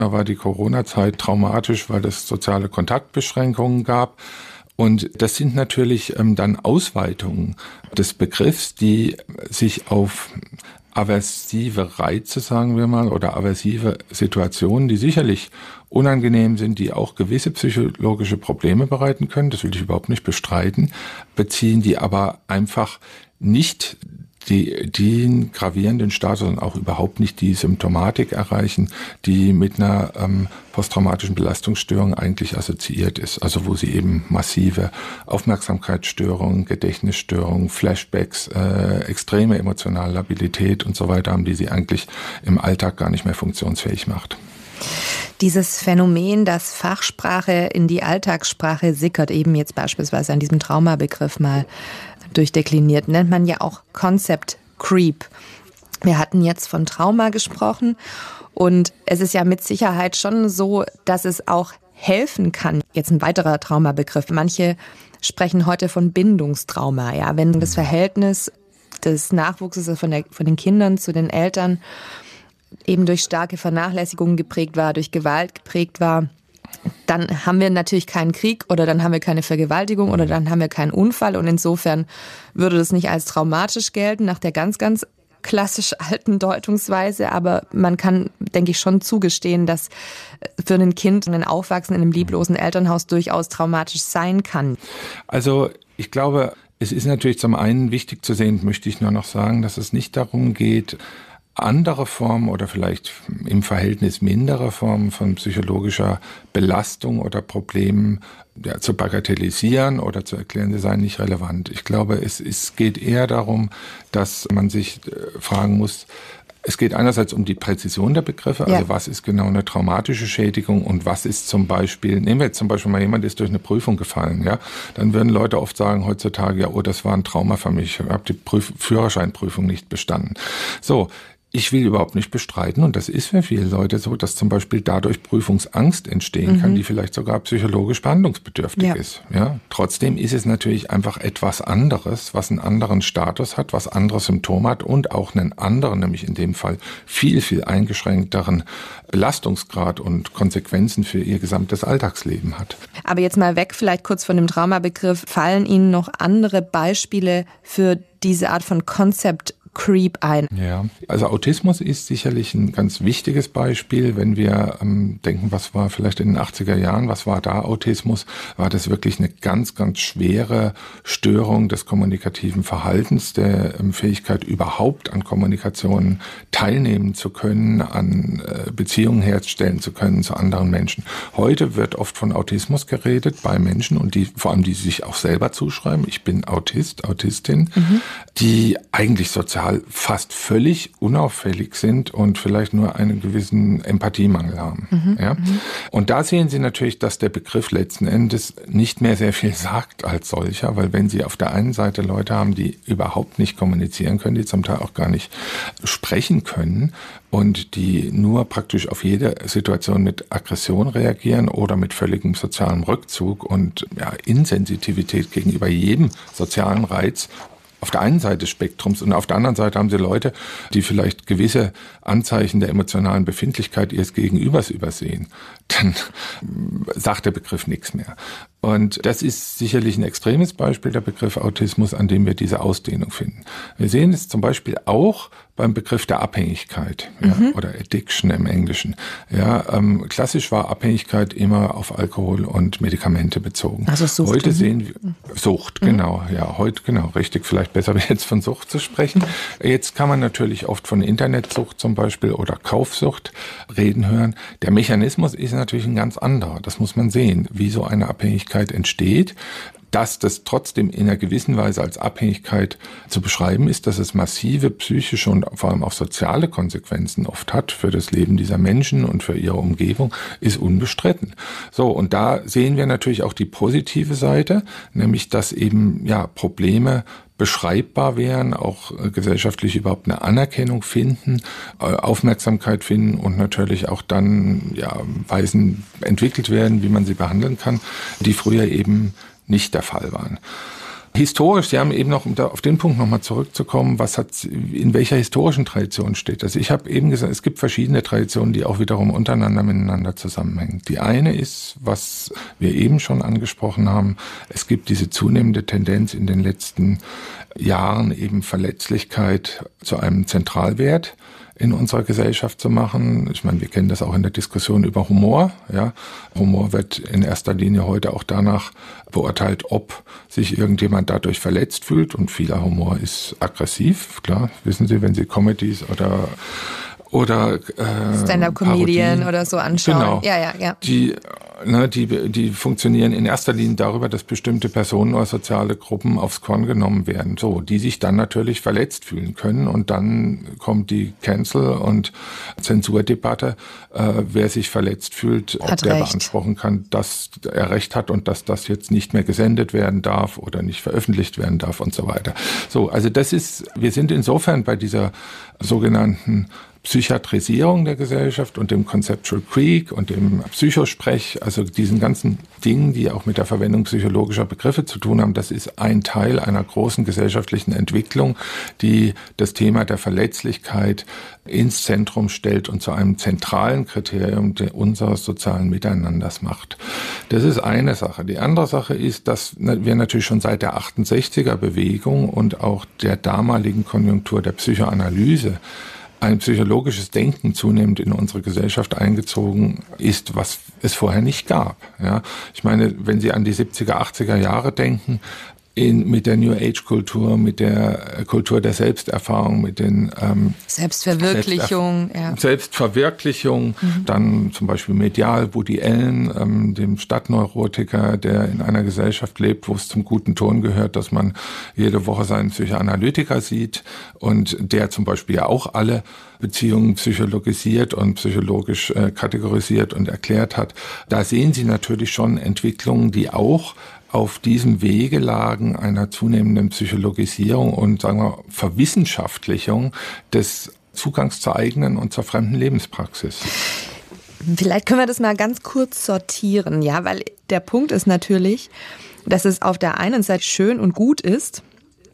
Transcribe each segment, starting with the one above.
Da war die Corona-Zeit traumatisch, weil es soziale Kontaktbeschränkungen gab. Und das sind natürlich dann Ausweitungen des Begriffs, die sich auf aversive Reize, sagen wir mal, oder aversive Situationen, die sicherlich unangenehm sind, die auch gewisse psychologische Probleme bereiten können, das will ich überhaupt nicht bestreiten, beziehen, die aber einfach nicht den gravierenden Status und auch überhaupt nicht die Symptomatik erreichen, die mit einer posttraumatischen Belastungsstörung eigentlich assoziiert ist. Also wo sie eben massive Aufmerksamkeitsstörungen, Gedächtnisstörungen, Flashbacks, extreme emotionale Labilität und so weiter haben, die sie eigentlich im Alltag gar nicht mehr funktionsfähig macht. Dieses Phänomen, dass Fachsprache in die Alltagssprache sickert, eben jetzt beispielsweise an diesem Traumabegriff mal durchdekliniert, nennt man ja auch Concept Creep. Wir hatten jetzt von Trauma gesprochen und es ist ja mit Sicherheit schon so, dass es auch helfen kann. Jetzt ein weiterer Traumabegriff. Manche sprechen heute von Bindungstrauma, ja, wenn das Verhältnis des Nachwuchses von den Kindern zu den Eltern eben durch starke Vernachlässigung geprägt war, durch Gewalt geprägt war. Dann haben wir natürlich keinen Krieg oder dann haben wir keine Vergewaltigung oder dann haben wir keinen Unfall und insofern würde das nicht als traumatisch gelten nach der ganz, ganz klassisch alten Deutungsweise, aber man kann, denke ich, schon zugestehen, dass für ein Kind ein Aufwachsen in einem lieblosen Elternhaus durchaus traumatisch sein kann. Also ich glaube, es ist natürlich zum einen wichtig zu sehen, möchte ich nur noch sagen, dass es nicht darum geht, andere Formen oder vielleicht im Verhältnis mindere Formen von psychologischer Belastung oder Problemen zu bagatellisieren oder zu erklären, sie seien nicht relevant. Ich glaube, es geht eher darum, dass man sich fragen muss, es geht einerseits um die Präzision der Begriffe, also was ist genau eine traumatische Schädigung und was ist zum Beispiel, nehmen wir jetzt zum Beispiel mal jemand, ist durch eine Prüfung gefallen, ja, dann würden Leute oft sagen heutzutage, ja, oh, das war ein Trauma für mich, ich habe die Führerscheinprüfung nicht bestanden. So. Ich will überhaupt nicht bestreiten, und das ist für viele Leute so, dass zum Beispiel dadurch Prüfungsangst entstehen kann, die vielleicht sogar psychologisch behandlungsbedürftig ist. Ja? Trotzdem ist es natürlich einfach etwas anderes, was einen anderen Status hat, was andere Symptome hat und auch einen anderen, nämlich in dem Fall viel, viel eingeschränkteren Belastungsgrad und Konsequenzen für ihr gesamtes Alltagsleben hat. Aber jetzt mal weg vielleicht kurz von dem Traumabegriff. Fallen Ihnen noch andere Beispiele für diese Art von Concept Creep ein? Ja, also Autismus ist sicherlich ein ganz wichtiges Beispiel. Wenn wir denken, was war vielleicht in den 80er Jahren, was war da Autismus, war das wirklich eine ganz, ganz schwere Störung des kommunikativen Verhaltens, der Fähigkeit überhaupt an Kommunikation teilnehmen zu können, an Beziehungen herstellen zu können zu anderen Menschen. Heute wird oft von Autismus geredet bei Menschen und vor allem die sich auch selber zuschreiben. Ich bin Autist, Autistin, die eigentlich sozial fast völlig unauffällig sind und vielleicht nur einen gewissen Empathiemangel haben. Ja? Und da sehen Sie natürlich, dass der Begriff letzten Endes nicht mehr sehr viel sagt als solcher, weil wenn Sie auf der einen Seite Leute haben, die überhaupt nicht kommunizieren können, die zum Teil auch gar nicht sprechen können und die nur praktisch auf jede Situation mit Aggression reagieren oder mit völligem sozialem Rückzug und Insensitivität gegenüber jedem sozialen Reiz, auf der einen Seite des Spektrums und auf der anderen Seite haben Sie Leute, die vielleicht gewisse Anzeichen der emotionalen Befindlichkeit ihres Gegenübers übersehen. Dann sagt der Begriff nichts mehr. Und das ist sicherlich ein extremes Beispiel, der Begriff Autismus, an dem wir diese Ausdehnung finden. Wir sehen es zum Beispiel auch beim Begriff der Abhängigkeit oder Addiction im Englischen. Ja, klassisch war Abhängigkeit immer auf Alkohol und Medikamente bezogen. Also Sucht. Heute sehen wir Sucht, genau. Ja, heute genau, richtig. Vielleicht besser jetzt von Sucht zu sprechen. Jetzt kann man natürlich oft von Internetsucht zum Beispiel oder Kaufsucht reden hören. Der Mechanismus ist natürlich ein ganz anderer. Das muss man sehen, wie so eine Abhängigkeit entsteht. Dass das trotzdem in einer gewissen Weise als Abhängigkeit zu beschreiben ist, dass es massive psychische und vor allem auch soziale Konsequenzen oft hat für das Leben dieser Menschen und für ihre Umgebung, ist unbestritten. So, und da sehen wir natürlich auch die positive Seite, nämlich dass eben Probleme beschreibbar wären, auch gesellschaftlich überhaupt eine Anerkennung finden, Aufmerksamkeit finden und natürlich auch dann Weisen entwickelt werden, wie man sie behandeln kann, die früher eben nicht der Fall waren. Historisch, Sie haben eben noch, um da auf den Punkt nochmal zurückzukommen, in welcher historischen Tradition steht das? Ich habe eben gesagt, es gibt verschiedene Traditionen, die auch wiederum untereinander miteinander zusammenhängen. Die eine ist, was wir eben schon angesprochen haben, es gibt diese zunehmende Tendenz in den letzten Jahren, eben Verletzlichkeit zu einem Zentralwert in unserer Gesellschaft zu machen. Ich meine, wir kennen das auch in der Diskussion über Humor. Ja, Humor wird in erster Linie heute auch danach beurteilt, ob sich irgendjemand dadurch verletzt fühlt. Und vieler Humor ist aggressiv. Klar, wissen Sie, wenn Sie Comedies oder Stand-up-Comedian oder so anschauen. Genau. Ja. Die funktionieren in erster Linie darüber, dass bestimmte Personen oder soziale Gruppen aufs Korn genommen werden, so, die sich dann natürlich verletzt fühlen können. Und dann kommt die Cancel- und Zensurdebatte, wer sich verletzt fühlt, ob der beanspruchen kann, dass er Recht hat und dass das jetzt nicht mehr gesendet werden darf oder nicht veröffentlicht werden darf und so weiter. So, also wir sind insofern bei dieser sogenannten Psychiatrisierung der Gesellschaft und dem Conceptual Creep und dem Psychosprech, also diesen ganzen Dingen, die auch mit der Verwendung psychologischer Begriffe zu tun haben, das ist ein Teil einer großen gesellschaftlichen Entwicklung, die das Thema der Verletzlichkeit ins Zentrum stellt und zu einem zentralen Kriterium unseres sozialen Miteinanders macht. Das ist eine Sache. Die andere Sache ist, dass wir natürlich schon seit der 68er-Bewegung und auch der damaligen Konjunktur der Psychoanalyse ein psychologisches Denken zunehmend in unsere Gesellschaft eingezogen ist, was es vorher nicht gab. Ja, ich meine, wenn Sie an die 70er, 80er Jahre denken, mit der New Age Kultur, mit der Kultur der Selbsterfahrung, mit den Selbstverwirklichung, dann zum Beispiel medial Woody Allen, dem Stadtneurotiker, der in einer Gesellschaft lebt, wo es zum guten Ton gehört, dass man jede Woche seinen Psychoanalytiker sieht und der zum Beispiel ja auch alle Beziehungen psychologisiert und psychologisch kategorisiert und erklärt hat. Da sehen Sie natürlich schon Entwicklungen, die auch auf diesem Wege lagen einer zunehmenden Psychologisierung und, sagen wir, Verwissenschaftlichung des Zugangs zur eigenen und zur fremden Lebenspraxis. Vielleicht können wir das mal ganz kurz sortieren, ja, weil der Punkt ist natürlich, dass es auf der einen Seite schön und gut ist,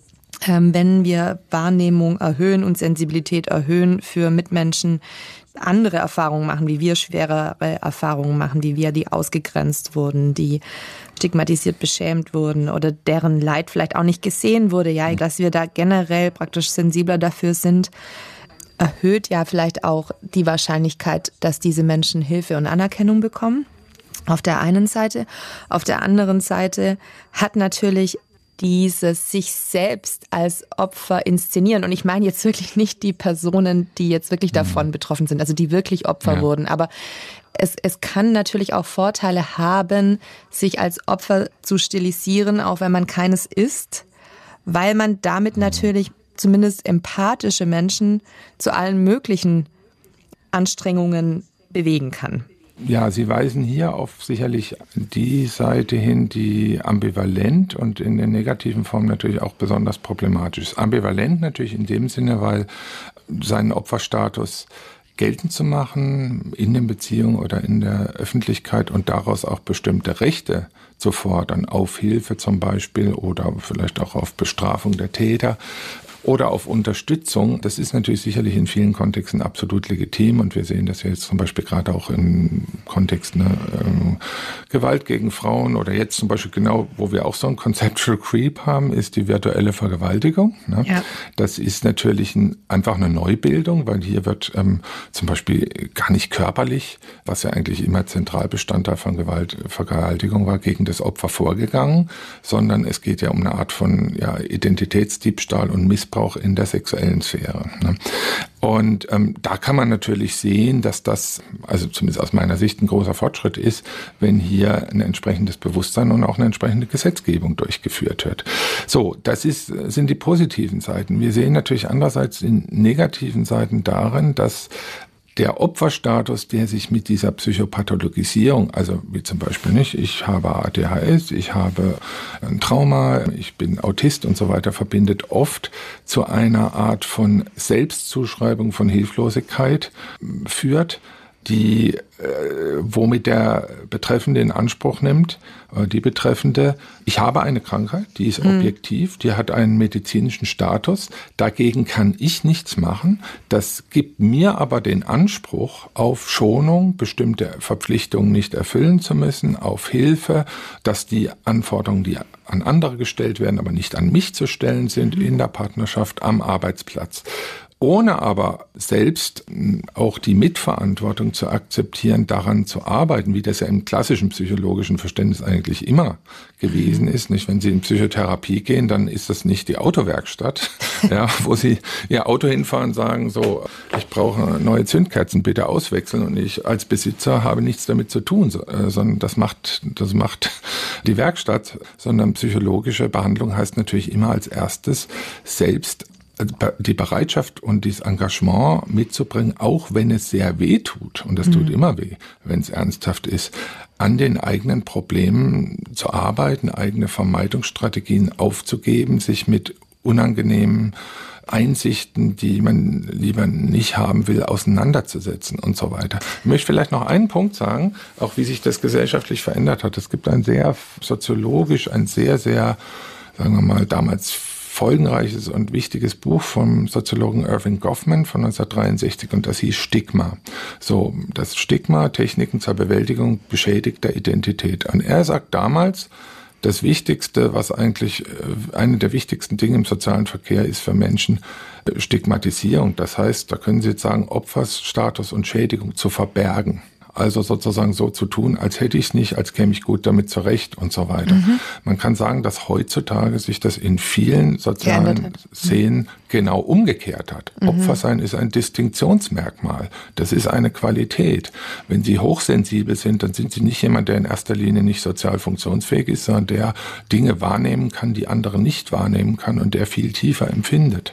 wenn wir Wahrnehmung erhöhen und Sensibilität erhöhen für Mitmenschen, andere Erfahrungen machen, wie wir schwerere Erfahrungen machen, wie wir, die ausgegrenzt wurden, die stigmatisiert, beschämt wurden oder deren Leid vielleicht auch nicht gesehen wurde, ja, dass wir da generell praktisch sensibler dafür sind, erhöht ja vielleicht auch die Wahrscheinlichkeit, dass diese Menschen Hilfe und Anerkennung bekommen. Auf der einen Seite. Auf der anderen Seite hat natürlich dieses sich selbst als Opfer inszenieren. Und ich meine jetzt wirklich nicht die Personen, die jetzt wirklich davon betroffen sind, also die wirklich Opfer wurden. Aber es kann natürlich auch Vorteile haben, sich als Opfer zu stilisieren, auch wenn man keines ist, weil man damit natürlich zumindest empathische Menschen zu allen möglichen Anstrengungen bewegen kann. Ja, Sie weisen hier auf sicherlich die Seite hin, die ambivalent und in der negativen Form natürlich auch besonders problematisch ist. Ambivalent natürlich in dem Sinne, weil seinen Opferstatus geltend zu machen in den Beziehungen oder in der Öffentlichkeit und daraus auch bestimmte Rechte zu fordern, auf Hilfe zum Beispiel oder vielleicht auch auf Bestrafung der Täter oder auf Unterstützung. Das ist natürlich sicherlich in vielen Kontexten absolut legitim und wir sehen das ja jetzt zum Beispiel gerade auch im Kontext Gewalt gegen Frauen oder jetzt zum Beispiel genau, wo wir auch so ein Conceptual Creep haben, ist die virtuelle Vergewaltigung. Ne? Ja. Das ist natürlich einfach eine Neubildung, weil hier wird zum Beispiel gar nicht körperlich, was ja eigentlich immer Zentralbestandteil von Vergewaltigung war, gegen das Opfer vorgegangen, sondern es geht ja um eine Art von Identitätsdiebstahl und Missbrauch in der sexuellen Sphäre. Ne? Und da kann man natürlich sehen, dass das, also zumindest aus meiner Sicht, ein großer Fortschritt ist, wenn hier ein entsprechendes Bewusstsein und auch eine entsprechende Gesetzgebung durchgeführt wird. So, das sind die positiven Seiten. Wir sehen natürlich andererseits die negativen Seiten darin, dass der Opferstatus, der sich mit dieser Psychopathologisierung, also wie zum Beispiel nicht, ich habe ADHS, ich habe ein Trauma, ich bin Autist und so weiter, verbindet oft zu einer Art von Selbstzuschreibung von Hilflosigkeit führt, womit der Betreffende in Anspruch nimmt, die Betreffende, ich habe eine Krankheit, die ist objektiv, die hat einen medizinischen Status, dagegen kann ich nichts machen, das gibt mir aber den Anspruch auf Schonung, bestimmte Verpflichtungen nicht erfüllen zu müssen, auf Hilfe, dass die Anforderungen, die an andere gestellt werden, aber nicht an mich zu stellen sind, in der Partnerschaft, am Arbeitsplatz. Ohne aber selbst auch die Mitverantwortung zu akzeptieren, daran zu arbeiten, wie das ja im klassischen psychologischen Verständnis eigentlich immer gewesen ist. Nicht, wenn Sie in Psychotherapie gehen, dann ist das nicht die Autowerkstatt, ja, wo Sie Ihr Auto hinfahren und sagen, so, ich brauche neue Zündkerzen, bitte auswechseln, und ich als Besitzer habe nichts damit zu tun, sondern das macht die Werkstatt, sondern psychologische Behandlung heißt natürlich immer als erstes selbst die Bereitschaft und das Engagement mitzubringen, auch wenn es sehr weh tut, und das tut immer weh, wenn es ernsthaft ist, an den eigenen Problemen zu arbeiten, eigene Vermeidungsstrategien aufzugeben, sich mit unangenehmen Einsichten, die man lieber nicht haben will, auseinanderzusetzen und so weiter. Ich möchte vielleicht noch einen Punkt sagen, auch wie sich das gesellschaftlich verändert hat. Es gibt ein sehr soziologisch, ein sehr, sehr, sagen wir mal, damals folgenreiches und wichtiges Buch vom Soziologen Irving Goffman von 1963, und das hieß Stigma. So, das Stigma, Techniken zur Bewältigung beschädigter Identität. Und er sagt damals, das Wichtigste, was eigentlich eine der wichtigsten Dinge im sozialen Verkehr ist für Menschen, Stigmatisierung. Das heißt, da können Sie jetzt sagen, Opferstatus und Schädigung zu verbergen. Also sozusagen so zu tun, als hätte ich es nicht, als käme ich gut damit zurecht und so weiter. Man kann sagen, dass heutzutage sich das in vielen sozialen Szenen genau umgekehrt hat. Opfersein ist ein Distinktionsmerkmal. Das ist eine Qualität. Wenn Sie hochsensibel sind, dann sind Sie nicht jemand, der in erster Linie nicht sozial funktionsfähig ist, sondern der Dinge wahrnehmen kann, die andere nicht wahrnehmen kann, und der viel tiefer empfindet.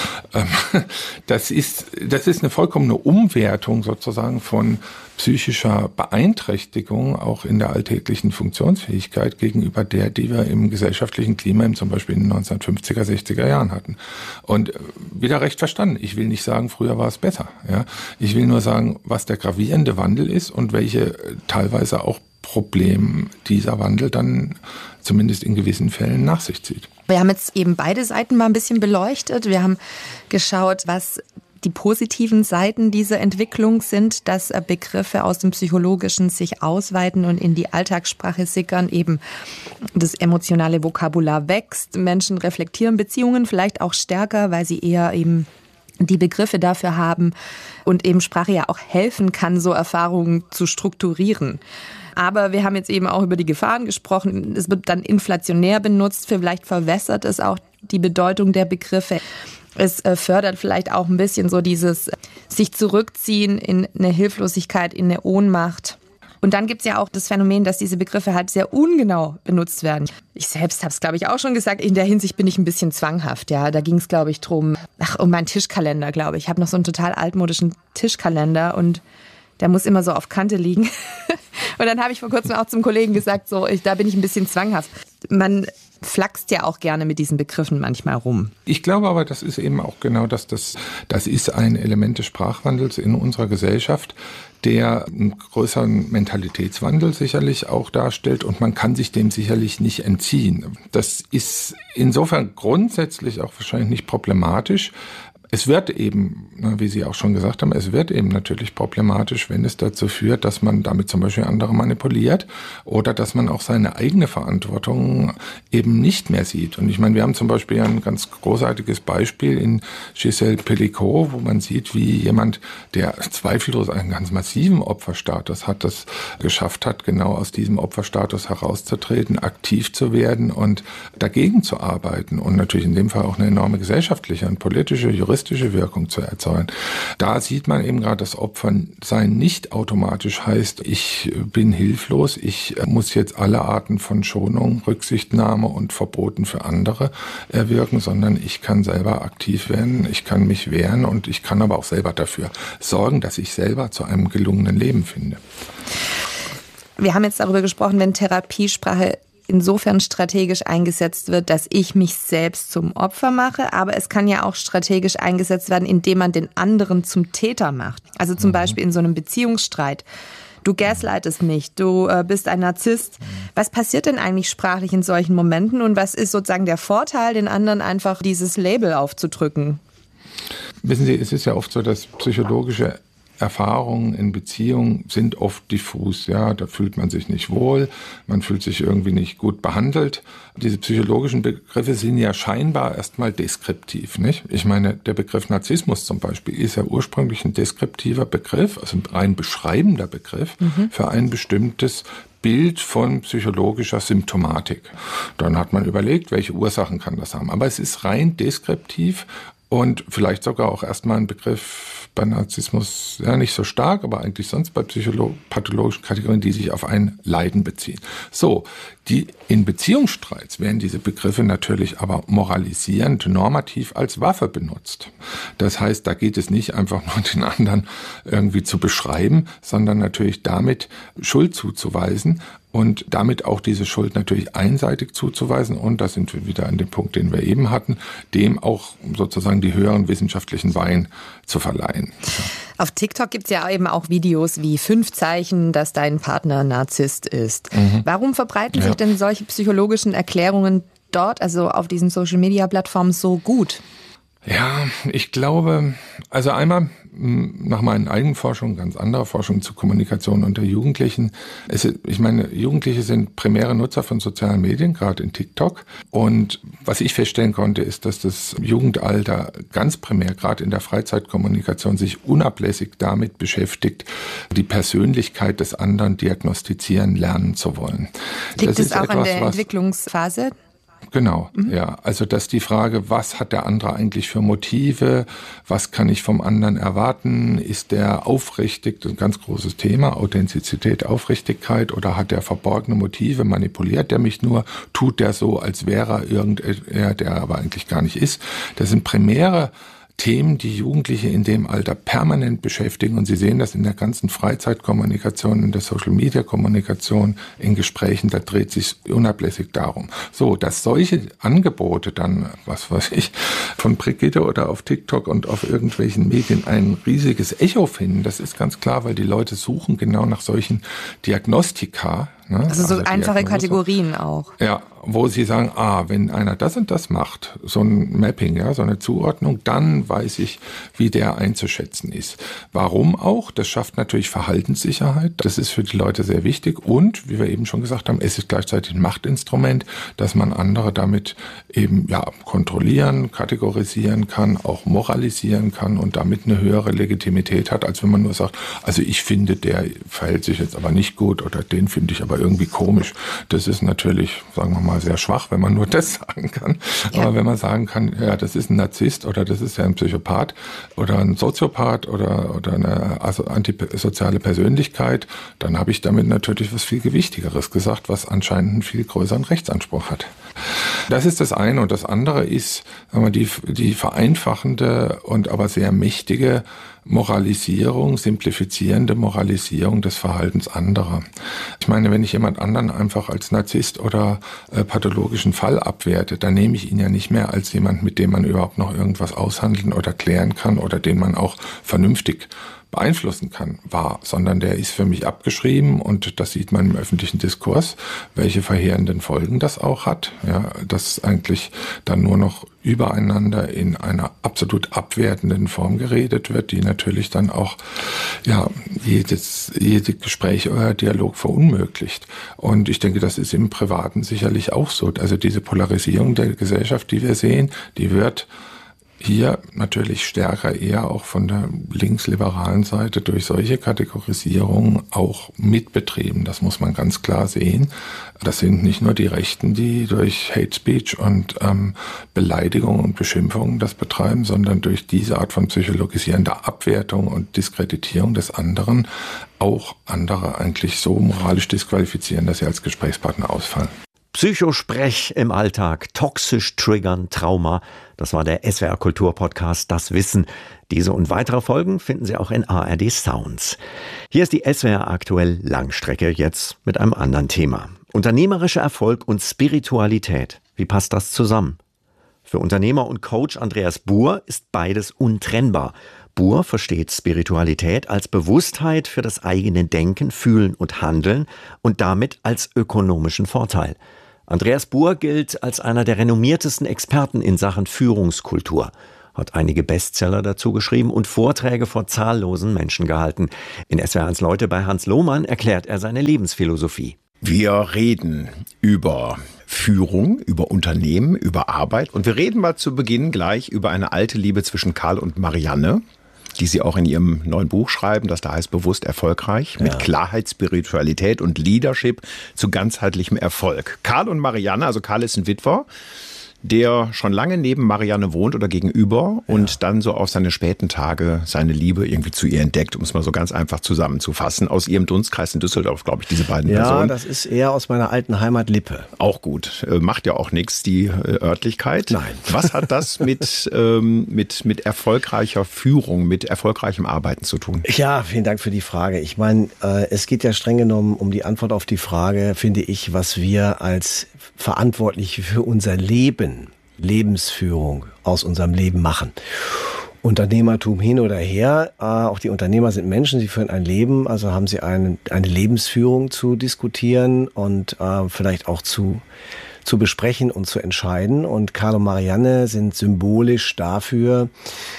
Das ist eine vollkommene Umwertung sozusagen von psychischer Beeinträchtigung auch in der alltäglichen Funktionsfähigkeit gegenüber der, die wir im gesellschaftlichen Klima zum Beispiel in den 1950er, 60er Jahren hatten. Und wieder recht verstanden. Ich will nicht sagen, früher war es besser. Ja? Ich will nur sagen, was der gravierende Wandel ist und welche teilweise auch Probleme dieser Wandel dann zumindest in gewissen Fällen nach sich zieht. Wir haben jetzt eben beide Seiten mal ein bisschen beleuchtet. Wir haben geschaut, was die positiven Seiten dieser Entwicklung sind, dass Begriffe aus dem Psychologischen sich ausweiten und in die Alltagssprache sickern, eben das emotionale Vokabular wächst, Menschen reflektieren Beziehungen vielleicht auch stärker, weil sie eher eben die Begriffe dafür haben und eben Sprache ja auch helfen kann, so Erfahrungen zu strukturieren. Aber wir haben jetzt eben auch über die Gefahren gesprochen. Es wird dann inflationär benutzt, vielleicht verwässert es auch die Bedeutung der Begriffe. Es fördert vielleicht auch ein bisschen so dieses sich zurückziehen in eine Hilflosigkeit, in eine Ohnmacht. Und dann gibt's ja auch das Phänomen, dass diese Begriffe halt sehr ungenau benutzt werden. Ich selbst habe es, glaube ich, auch schon gesagt. In der Hinsicht bin ich ein bisschen zwanghaft. Ja, da ging es, glaube ich, um meinen Tischkalender, glaube ich. Ich habe noch so einen total altmodischen Tischkalender und der muss immer so auf Kante liegen. Und dann habe ich vor kurzem auch zum Kollegen gesagt, da bin ich ein bisschen zwanghaft. Man flaxt ja auch gerne mit diesen Begriffen manchmal rum. Ich glaube aber, das ist eben auch genau das ist ein Element des Sprachwandels in unserer Gesellschaft, der einen größeren Mentalitätswandel sicherlich auch darstellt, und man kann sich dem sicherlich nicht entziehen. Das ist insofern grundsätzlich auch wahrscheinlich nicht problematisch. Es wird eben, wie Sie auch schon gesagt haben, es wird eben natürlich problematisch, wenn es dazu führt, dass man damit zum Beispiel andere manipuliert oder dass man auch seine eigene Verantwortung eben nicht mehr sieht. Und ich meine, wir haben zum Beispiel ein ganz großartiges Beispiel in Gisèle Pelicot, wo man sieht, wie jemand, der zweifellos einen ganz massiven Opferstatus hat, das geschafft hat, genau aus diesem Opferstatus herauszutreten, aktiv zu werden und dagegen zu arbeiten und natürlich in dem Fall auch eine enorme gesellschaftliche und politische, juristische Wirkung zu erzeugen. Da sieht man eben gerade, dass Opfersein nicht automatisch heißt, ich bin hilflos, ich muss jetzt alle Arten von Schonung, Rücksichtnahme und Verboten für andere erwirken, sondern ich kann selber aktiv werden, ich kann mich wehren und ich kann aber auch selber dafür sorgen, dass ich selber zu einem gelungenen Leben finde. Wir haben jetzt darüber gesprochen, wenn Therapiesprache insofern strategisch eingesetzt wird, dass ich mich selbst zum Opfer mache, aber es kann ja auch strategisch eingesetzt werden, indem man den anderen zum Täter macht. Also zum Beispiel in so einem Beziehungsstreit. Du gaslightest mich, du bist ein Narzisst. Was passiert denn eigentlich sprachlich in solchen Momenten und was ist sozusagen der Vorteil, den anderen einfach dieses Label aufzudrücken? Wissen Sie, es ist ja oft so, dass psychologische Erfahrungen in Beziehungen sind oft diffus. Ja, da fühlt man sich nicht wohl, man fühlt sich irgendwie nicht gut behandelt. Diese psychologischen Begriffe sind ja scheinbar erstmal deskriptiv, nicht? Ich meine, der Begriff Narzissmus zum Beispiel ist ja ursprünglich ein deskriptiver Begriff, also ein rein beschreibender Begriff für ein bestimmtes Bild von psychologischer Symptomatik. Dann hat man überlegt, welche Ursachen kann das haben. Aber es ist rein deskriptiv und vielleicht sogar auch erstmal ein Begriff bei Narzissmus, ja nicht so stark, aber eigentlich sonst bei pathologischen Kategorien, die sich auf ein Leiden beziehen. So, in Beziehungsstreits werden diese Begriffe natürlich aber moralisierend, normativ als Waffe benutzt. Das heißt, da geht es nicht einfach nur den anderen irgendwie zu beschreiben, sondern natürlich damit Schuld zuzuweisen und damit auch diese Schuld natürlich einseitig zuzuweisen. Und da sind wir wieder an dem Punkt, den wir eben hatten, dem auch sozusagen die höheren wissenschaftlichen Weihen zu verleihen. Auf TikTok gibt es ja eben auch Videos wie 5 Zeichen, dass dein Partner Narzisst ist. Warum verbreiten sich denn solche psychologischen Erklärungen dort, also auf diesen Social-Media-Plattformen, so gut? Ja, ich glaube, also einmal nach meinen eigenen Forschungen, ganz anderer Forschung zur Kommunikation unter Jugendlichen. Ich meine, Jugendliche sind primäre Nutzer von sozialen Medien, gerade in TikTok. Und was ich feststellen konnte, ist, dass das Jugendalter ganz primär, gerade in der Freizeitkommunikation, sich unablässig damit beschäftigt, die Persönlichkeit des anderen diagnostizieren lernen zu wollen. Liegt es auch an der Entwicklungsphase? Genau, ja. Also dass die Frage, was hat der andere eigentlich für Motive, was kann ich vom anderen erwarten, ist der aufrichtig, das ist ein ganz großes Thema, Authentizität, Aufrichtigkeit, oder hat der verborgene Motive, manipuliert der mich nur, tut der so, als wäre er irgendwer, der aber eigentlich gar nicht ist. Das sind primäre Themen, die Jugendliche in dem Alter permanent beschäftigen. Und Sie sehen das in der ganzen Freizeitkommunikation, in der Social-Media-Kommunikation, in Gesprächen, da dreht sich unablässig darum. So, dass solche Angebote dann, was weiß ich, von Brigitte oder auf TikTok und auf irgendwelchen Medien ein riesiges Echo finden, das ist ganz klar, weil die Leute suchen genau nach solchen Diagnostika. Ne? Also so einfache Kategorien auch. Ja, wo sie sagen, wenn einer das und das macht, so ein Mapping, ja, so eine Zuordnung, dann weiß ich, wie der einzuschätzen ist. Warum auch? Das schafft natürlich Verhaltenssicherheit. Das ist für die Leute sehr wichtig. Und, wie wir eben schon gesagt haben, es ist gleichzeitig ein Machtinstrument, dass man andere damit eben kontrollieren, kategorisieren kann, auch moralisieren kann und damit eine höhere Legitimität hat, als wenn man nur sagt, also ich finde, der verhält sich jetzt aber nicht gut oder den finde ich aber irgendwie komisch. Das ist natürlich, sagen wir mal, sehr schwach, wenn man nur das sagen kann. Ja. Aber wenn man sagen kann, ja, das ist ein Narzisst oder das ist ja ein Psychopath oder ein Soziopath oder eine antisoziale Persönlichkeit, dann habe ich damit natürlich was viel Gewichtigeres gesagt, was anscheinend einen viel größeren Rechtsanspruch hat. Das ist das eine. Und das andere ist, sagen wir, die vereinfachende und aber sehr mächtige Moralisierung, simplifizierende Moralisierung des Verhaltens anderer. Ich meine, wenn ich jemand anderen einfach als Narzisst oder pathologischen Fall abwerte, dann nehme ich ihn ja nicht mehr als jemand, mit dem man überhaupt noch irgendwas aushandeln oder klären kann oder den man auch vernünftig beeinflussen kann, sondern der ist für mich abgeschrieben und das sieht man im öffentlichen Diskurs, welche verheerenden Folgen das auch hat, ja, dass eigentlich dann nur noch übereinander in einer absolut abwertenden Form geredet wird, die natürlich dann auch jedes Gespräch oder Dialog verunmöglicht. Und ich denke, das ist im Privaten sicherlich auch so. Also diese Polarisierung der Gesellschaft, die wir sehen, die wird hier natürlich stärker eher auch von der linksliberalen Seite durch solche Kategorisierungen auch mitbetrieben. Das muss man ganz klar sehen. Das sind nicht nur die Rechten, die durch Hate Speech und Beleidigung und Beschimpfungen das betreiben, sondern durch diese Art von psychologisierender Abwertung und Diskreditierung des anderen auch andere eigentlich so moralisch disqualifizieren, dass sie als Gesprächspartner ausfallen. Psychosprech im Alltag, toxisch triggern, Trauma. Das war der SWR Kultur Podcast Das Wissen. Diese und weitere Folgen finden Sie auch in ARD Sounds. Hier ist die SWR aktuell Langstrecke, jetzt mit einem anderen Thema. Unternehmerischer Erfolg und Spiritualität. Wie passt das zusammen? Für Unternehmer und Coach Andreas Buhr ist beides untrennbar. Buhr versteht Spiritualität als Bewusstheit für das eigene Denken, Fühlen und Handeln und damit als ökonomischen Vorteil. Andreas Buhr gilt als einer der renommiertesten Experten in Sachen Führungskultur, hat einige Bestseller dazu geschrieben und Vorträge vor zahllosen Menschen gehalten. In SWR1 Leute bei Hans Lohmann erklärt er seine Lebensphilosophie. Wir reden über Führung, über Unternehmen, über Arbeit und wir reden mal zu Beginn gleich über eine alte Liebe zwischen Karl und Marianne, die Sie auch in Ihrem neuen Buch schreiben, das da heißt Bewusst erfolgreich, mit Klarheit, Spiritualität und Leadership zu ganzheitlichem Erfolg. Karl und Marianne, also Karl ist ein Witwer, der schon lange neben Marianne wohnt oder gegenüber und dann so auf seine späten Tage seine Liebe irgendwie zu ihr entdeckt, um es mal so ganz einfach zusammenzufassen. Aus ihrem Dunstkreis in Düsseldorf, glaube ich, diese beiden Personen. Ja, das ist eher aus meiner alten Heimat Lippe. Auch gut. Macht ja auch nichts, die Örtlichkeit. Nein. Was hat das mit erfolgreicher Führung, mit erfolgreichem Arbeiten zu tun? Ja, vielen Dank für die Frage. Ich meine, es geht ja streng genommen um die Antwort auf die Frage, finde ich, was wir als Verantwortliche für unser Leben, Lebensführung aus unserem Leben machen. Unternehmertum hin oder her, auch die Unternehmer sind Menschen, sie führen ein Leben, also haben sie eine Lebensführung zu diskutieren und vielleicht auch zu besprechen und zu entscheiden. Und Karl und Marianne sind symbolisch dafür,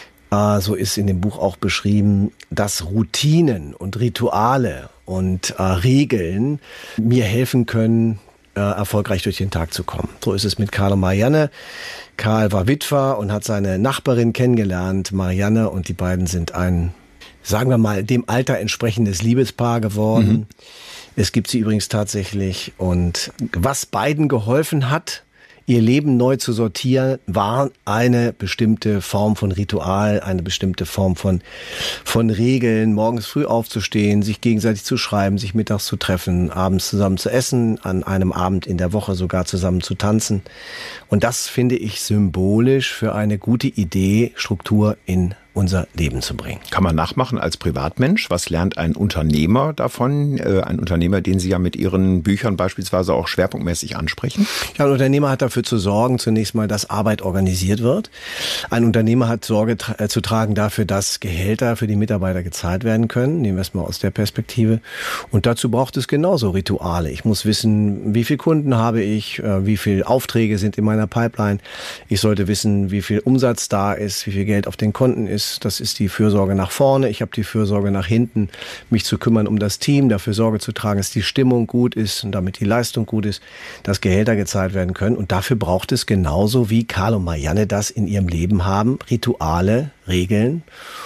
so ist in dem Buch auch beschrieben, dass Routinen und Rituale und Regeln mir helfen können, erfolgreich durch den Tag zu kommen. So ist es mit Karl und Marianne. Karl war Witwer und hat seine Nachbarin kennengelernt, Marianne, und die beiden sind ein, sagen wir mal, dem Alter entsprechendes Liebespaar geworden. Es gibt sie übrigens tatsächlich. Und was beiden geholfen hat, ihr Leben neu zu sortieren, war eine bestimmte Form von Ritual, eine bestimmte Form von Regeln, morgens früh aufzustehen, sich gegenseitig zu schreiben, sich mittags zu treffen, abends zusammen zu essen, an einem Abend in der Woche sogar zusammen zu tanzen. Und das finde ich symbolisch für eine gute Idee, Struktur in unser Leben zu bringen. Kann man nachmachen als Privatmensch? Was lernt ein Unternehmer davon? Ein Unternehmer, den Sie ja mit Ihren Büchern beispielsweise auch schwerpunktmäßig ansprechen? Ja, ein Unternehmer hat dafür zu sorgen, zunächst mal, dass Arbeit organisiert wird. Ein Unternehmer hat Sorge zu tragen dafür, dass Gehälter für die Mitarbeiter gezahlt werden können. Nehmen wir es mal aus der Perspektive. Und dazu braucht es genauso Rituale. Ich muss wissen, wie viele Kunden habe ich, wie viele Aufträge sind in meiner Pipeline. Ich sollte wissen, wie viel Umsatz da ist, wie viel Geld auf den Konten ist. Das ist die Fürsorge nach vorne. Ich habe die Fürsorge nach hinten, mich zu kümmern um das Team, dafür Sorge zu tragen, dass die Stimmung gut ist und damit die Leistung gut ist, dass Gehälter gezahlt werden können. Und dafür braucht es genauso, wie Karl und Marianne das in ihrem Leben haben, Rituale, Regeln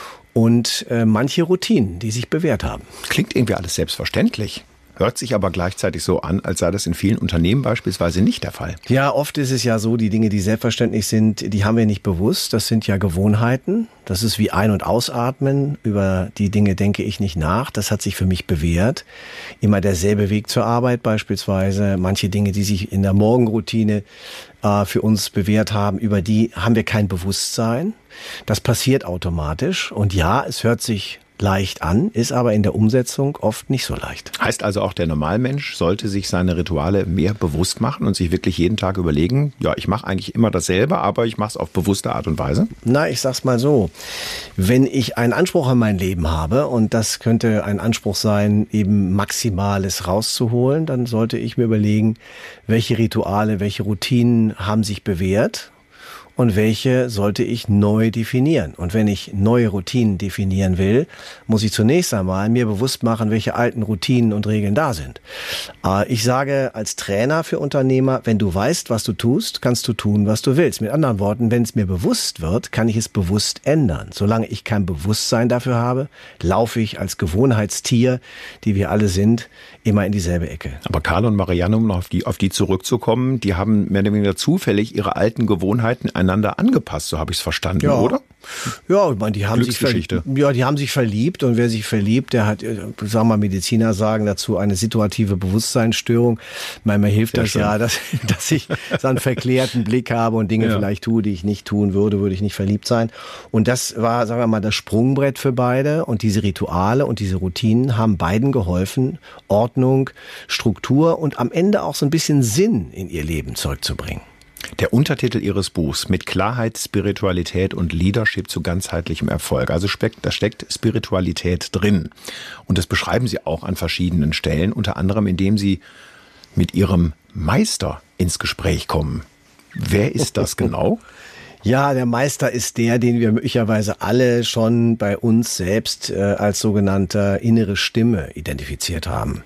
und manche Routinen, die sich bewährt haben. Klingt irgendwie alles selbstverständlich. Hört sich aber gleichzeitig so an, als sei das in vielen Unternehmen beispielsweise nicht der Fall. Ja, oft ist es ja so, die Dinge, die selbstverständlich sind, die haben wir nicht bewusst. Das sind ja Gewohnheiten. Das ist wie Ein- und Ausatmen. Über die Dinge denke ich nicht nach. Das hat sich für mich bewährt. Immer derselbe Weg zur Arbeit beispielsweise. Manche Dinge, die sich in der Morgenroutine für uns bewährt haben, über die haben wir kein Bewusstsein. Das passiert automatisch. Und ja, es hört sich leicht an, ist aber in der Umsetzung oft nicht so leicht. Heißt also auch, der Normalmensch sollte sich seine Rituale mehr bewusst machen und sich wirklich jeden Tag überlegen, ja, ich mache eigentlich immer dasselbe, aber ich mache es auf bewusste Art und Weise? Na, ich sag's mal so, wenn ich einen Anspruch an mein Leben habe, und das könnte ein Anspruch sein, eben Maximales rauszuholen, dann sollte ich mir überlegen, welche Rituale, welche Routinen haben sich bewährt und welche sollte ich neu definieren. Und wenn ich neue Routinen definieren will, muss ich zunächst einmal mir bewusst machen, welche alten Routinen und Regeln da sind. Ich sage als Trainer für Unternehmer, wenn du weißt, was du tust, kannst du tun, was du willst. Mit anderen Worten, wenn es mir bewusst wird, kann ich es bewusst ändern. Solange ich kein Bewusstsein dafür habe, laufe ich als Gewohnheitstier, die wir alle sind, immer in dieselbe Ecke. Aber Karl und Marianne, um noch auf die zurückzukommen, die haben mehr oder weniger zufällig ihre alten Gewohnheiten einander angepasst, so habe ich es verstanden, oder? Ja, ich meine, die haben sich verliebt und wer sich verliebt, der hat, sagen wir mal, Mediziner sagen dazu eine situative Bewusstseinsstörung. Manchmal hilft das ja, dass ich so einen verklärten Blick habe und Dinge vielleicht tue, die ich nicht tun würde ich nicht verliebt sein. Und das war, sagen wir mal, das Sprungbrett für beide und diese Rituale und diese Routinen haben beiden geholfen, Ordnung, Struktur und am Ende auch so ein bisschen Sinn in ihr Leben zurückzubringen. Der Untertitel Ihres Buchs: Mit Klarheit, Spiritualität und Leadership zu ganzheitlichem Erfolg. Also da steckt Spiritualität drin. Und das beschreiben Sie auch an verschiedenen Stellen, unter anderem indem Sie mit Ihrem Meister ins Gespräch kommen. Wer ist das genau? Ja, der Meister ist der, den wir möglicherweise alle schon bei uns selbst als sogenannte innere Stimme identifiziert haben.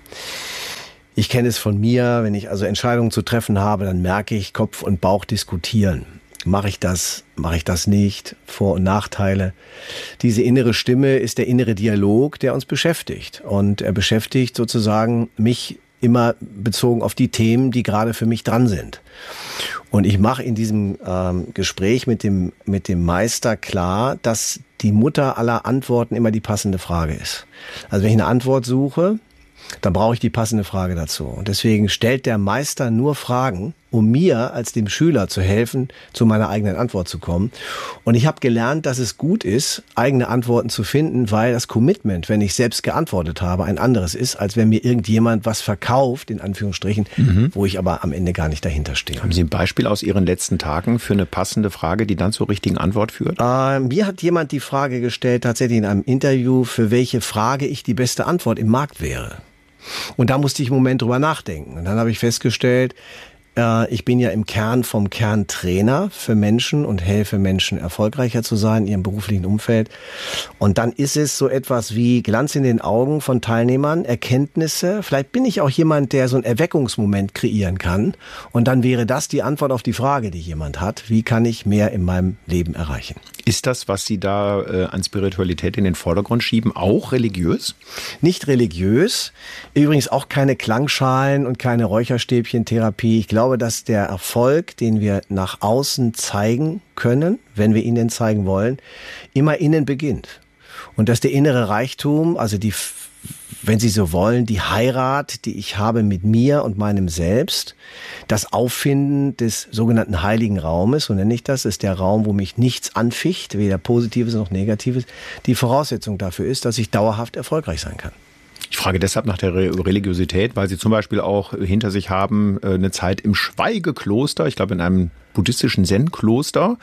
Ich kenne es von mir, wenn ich also Entscheidungen zu treffen habe, dann merke ich, Kopf und Bauch diskutieren. Mache ich das nicht? Vor- und Nachteile. Diese innere Stimme ist der innere Dialog, der uns beschäftigt. Und er beschäftigt sozusagen mich immer bezogen auf die Themen, die gerade für mich dran sind. Und ich mache in diesem Gespräch mit dem Meister klar, dass die Mutter aller Antworten immer die passende Frage ist. Also wenn ich eine Antwort suche, dann brauche ich die passende Frage dazu. Und deswegen stellt der Meister nur Fragen, um mir als dem Schüler zu helfen, zu meiner eigenen Antwort zu kommen. Und ich habe gelernt, dass es gut ist, eigene Antworten zu finden, weil das Commitment, wenn ich selbst geantwortet habe, ein anderes ist, als wenn mir irgendjemand was verkauft, in Anführungsstrichen, wo ich aber am Ende gar nicht dahinter stehe. Haben Sie ein Beispiel aus Ihren letzten Tagen für eine passende Frage, die dann zur richtigen Antwort führt? Mir hat jemand die Frage gestellt, tatsächlich in einem Interview, für welche Frage ich die beste Antwort im Markt wäre. Und da musste ich einen Moment drüber nachdenken. Und dann habe ich festgestellt, ich bin ja im Kern vom Kern Trainer für Menschen und helfe Menschen erfolgreicher zu sein in ihrem beruflichen Umfeld. Und dann ist es so etwas wie Glanz in den Augen von Teilnehmern, Erkenntnisse. Vielleicht bin ich auch jemand, der so einen Erweckungsmoment kreieren kann. Und dann wäre das die Antwort auf die Frage, die jemand hat. Wie kann ich mehr in meinem Leben erreichen? Ist das, was Sie da an Spiritualität in den Vordergrund schieben, auch religiös? Nicht religiös. Übrigens auch keine Klangschalen und keine Räucherstäbchen-Therapie. Ich glaube, dass der Erfolg, den wir nach außen zeigen können, wenn wir ihn denn zeigen wollen, immer innen beginnt. Und dass der innere Reichtum, also die, wenn Sie so wollen, die Heirat, die ich habe mit mir und meinem Selbst, das Auffinden des sogenannten heiligen Raumes, so nenne ich das, ist der Raum, wo mich nichts anficht, weder Positives noch Negatives, die Voraussetzung dafür ist, dass ich dauerhaft erfolgreich sein kann. Ich frage deshalb nach der Religiosität, weil Sie zum Beispiel auch hinter sich haben eine Zeit im Schweigekloster, ich glaube in einem buddhistischen Zen-Kloster.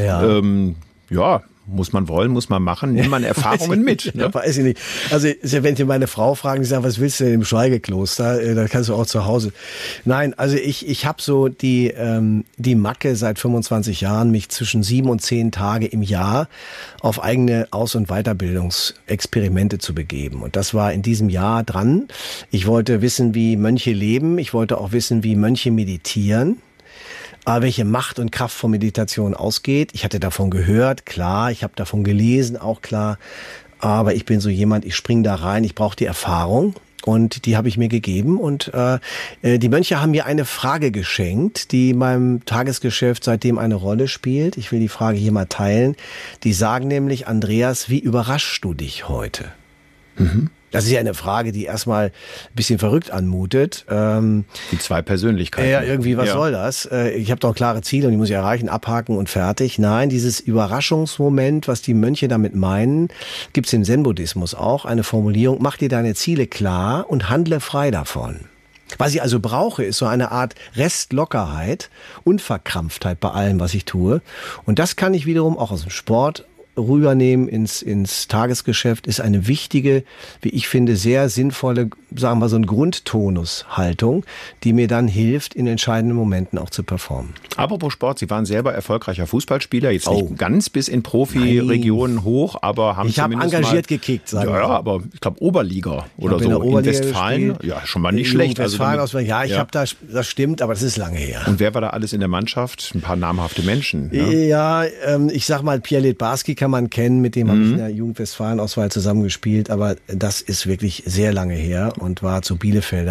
Ja. Muss man wollen, muss man machen, nimmt man Erfahrungen mit. Ne? Ja, weiß ich nicht. Also wenn Sie meine Frau fragen, die sagen, was willst du denn im Schweigekloster? Dann kannst du auch zu Hause. Nein, also ich habe so die Macke seit 25 Jahren, mich zwischen 7 und 10 Tage im Jahr auf eigene Aus- und Weiterbildungsexperimente zu begeben. Und das war in diesem Jahr dran. Ich wollte wissen, wie Mönche leben. Ich wollte auch wissen, wie Mönche meditieren. Welche Macht und Kraft von Meditation ausgeht. Ich hatte davon gehört, klar. Ich habe davon gelesen, auch klar. Aber ich bin so jemand, ich springe da rein. Ich brauche die Erfahrung und die habe ich mir gegeben. Und die Mönche haben mir eine Frage geschenkt, die in meinem Tagesgeschäft seitdem eine Rolle spielt. Ich will die Frage hier mal teilen. Die sagen nämlich, Andreas, wie überraschst du dich heute? Das ist ja eine Frage, die erstmal ein bisschen verrückt anmutet. Die zwei Persönlichkeiten. Ja, irgendwie, was soll das? Ich habe doch klare Ziele und die muss ich erreichen, abhaken und fertig. Nein, dieses Überraschungsmoment, was die Mönche damit meinen, gibt's im Zen-Buddhismus auch, eine Formulierung, mach dir deine Ziele klar und handle frei davon. Was ich also brauche, ist so eine Art Restlockerheit, Unverkrampftheit bei allem, was ich tue. Und das kann ich wiederum auch aus dem Sport rübernehmen ins Tagesgeschäft, ist eine wichtige, wie ich finde, sehr sinnvolle, sagen wir so eine Grundtonushaltung, die mir dann hilft, in entscheidenden Momenten auch zu performen. Apropos Sport, Sie waren selber erfolgreicher Fußballspieler, jetzt nicht ganz bis in Profi-Regionen hoch, aber haben ich habe engagiert gekickt, sagen wir. Ja, aber ich glaube Oberliga oder so in Westfalen. Gespielt. Ja, schon mal nicht schlecht. Westfalen also ich habe das stimmt, aber das ist lange her. Und wer war da alles in der Mannschaft? Ein paar namhafte Menschen. Ne? Ja, ich sag mal, Pierre Littbarski kann man kennen, mit dem habe ich in der Jugend-Westfalen-Auswahl zusammengespielt, aber das ist wirklich sehr lange her und war zu Bielefelder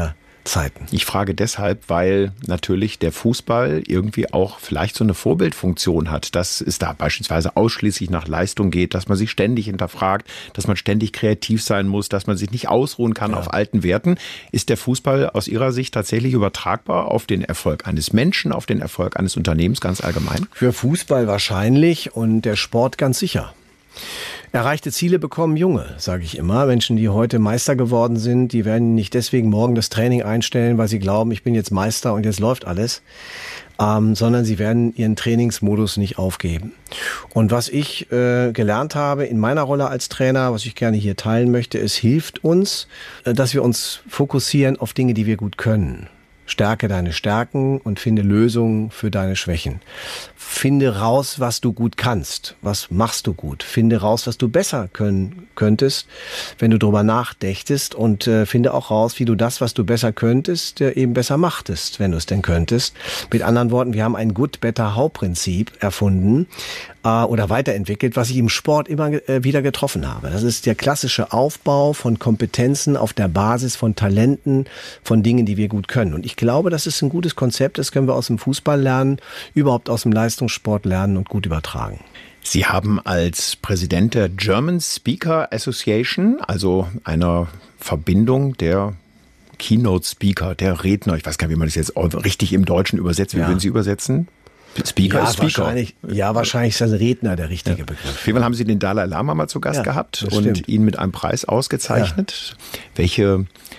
Zeiten. Ich frage deshalb, weil natürlich der Fußball irgendwie auch vielleicht so eine Vorbildfunktion hat, dass es da beispielsweise ausschließlich nach Leistung geht, dass man sich ständig hinterfragt, dass man ständig kreativ sein muss, dass man sich nicht ausruhen kann auf alten Werten. Ist der Fußball aus Ihrer Sicht tatsächlich übertragbar auf den Erfolg eines Menschen, auf den Erfolg eines Unternehmens ganz allgemein? Für Fußball wahrscheinlich und der Sport ganz sicher. Erreichte Ziele bekommen Junge, sage ich immer. Menschen, die heute Meister geworden sind, die werden nicht deswegen morgen das Training einstellen, weil sie glauben, ich bin jetzt Meister und jetzt läuft alles, sondern sie werden ihren Trainingsmodus nicht aufgeben. Und was ich gelernt habe in meiner Rolle als Trainer, was ich gerne hier teilen möchte, es hilft uns, dass wir uns fokussieren auf Dinge, die wir gut können. Stärke deine Stärken und finde Lösungen für deine Schwächen. Finde raus, was du gut kannst. Was machst du gut? Finde raus, was du besser können könntest, wenn du drüber nachdächtest. Und finde auch raus, wie du das, was du besser könntest, eben besser machtest, wenn du es denn könntest. Mit anderen Worten, wir haben ein Good, Better, How-Prinzip erfunden oder weiterentwickelt, was ich im Sport immer wieder getroffen habe. Das ist der klassische Aufbau von Kompetenzen auf der Basis von Talenten, von Dingen, die wir gut können. Und ich glaube, das ist ein gutes Konzept. Das können wir aus dem Fußball lernen, überhaupt aus dem Leistungssport lernen und gut übertragen. Sie haben als Präsident der German Speaker Association, also einer Verbindung der Keynote Speaker, der Redner, ich weiß gar nicht, wie man das jetzt richtig im Deutschen übersetzt. Wie würden Sie übersetzen? Speaker ist Speaker. Wahrscheinlich ist das Redner der richtige Begriff. Auf jeden Fall haben Sie den Dalai Lama mal zu Gast gehabt und ihn mit einem Preis ausgezeichnet. Ja.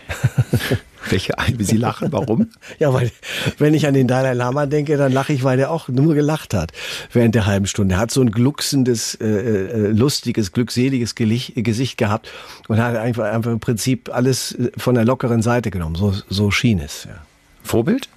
Wie Sie lachen, warum? Ja, weil wenn ich an den Dalai Lama denke, dann lache ich, weil der auch nur gelacht hat während der halben Stunde. Er hat so ein glucksendes, lustiges, glückseliges Gesicht gehabt und hat einfach im Prinzip alles von der lockeren Seite genommen. So schien es. Ja. Vorbild?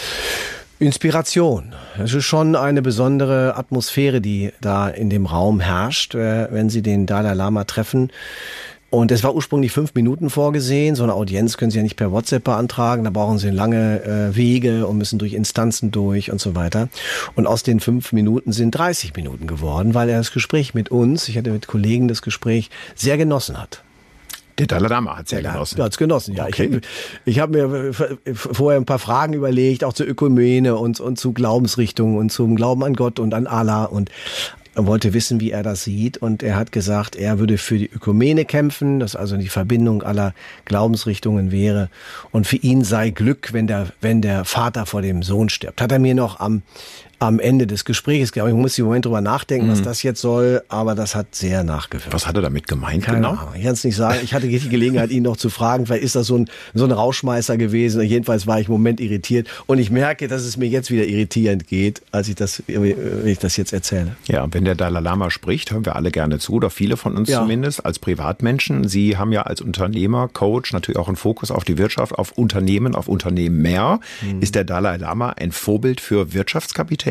Inspiration. Es ist schon eine besondere Atmosphäre, die da in dem Raum herrscht, wenn Sie den Dalai Lama treffen. Und es war ursprünglich 5 Minuten vorgesehen. So eine Audienz können Sie ja nicht per WhatsApp beantragen. Da brauchen Sie lange Wege und müssen durch Instanzen durch und so weiter. Und aus den 5 Minuten sind 30 Minuten geworden, weil er das Gespräch mit uns, ich hatte mit Kollegen das Gespräch, sehr genossen hat. Der Dalai Lama hat es genossen. Er hat es genossen, ja. Okay. Ich habe mir vorher ein paar Fragen überlegt, auch zur Ökumene und zu Glaubensrichtungen und zum Glauben an Gott und an Allah und wollte wissen, wie er das sieht. Und er hat gesagt, er würde für die Ökumene kämpfen, dass also die Verbindung aller Glaubensrichtungen wäre. Und für ihn sei Glück, wenn der Vater vor dem Sohn stirbt. Hat er mir noch am Ende des Gesprächs, glaube ich, muss im Moment drüber nachdenken, was das jetzt soll, aber das hat sehr nachgewirkt. Was hat er damit gemeint? Keine Ahnung. Ich kann es nicht sagen. Ich hatte die Gelegenheit, ihn noch zu fragen, vielleicht ist das so ein Rauschmeißer gewesen. Jedenfalls war ich im Moment irritiert und ich merke, dass es mir jetzt wieder irritierend geht, als wenn ich das jetzt erzähle. Ja, wenn der Dalai Lama spricht, hören wir alle gerne zu, oder viele von uns zumindest, als Privatmenschen. Sie haben ja als Unternehmer, Coach natürlich auch einen Fokus auf die Wirtschaft, auf Unternehmer. Ist der Dalai Lama ein Vorbild für Wirtschaftskapitäne?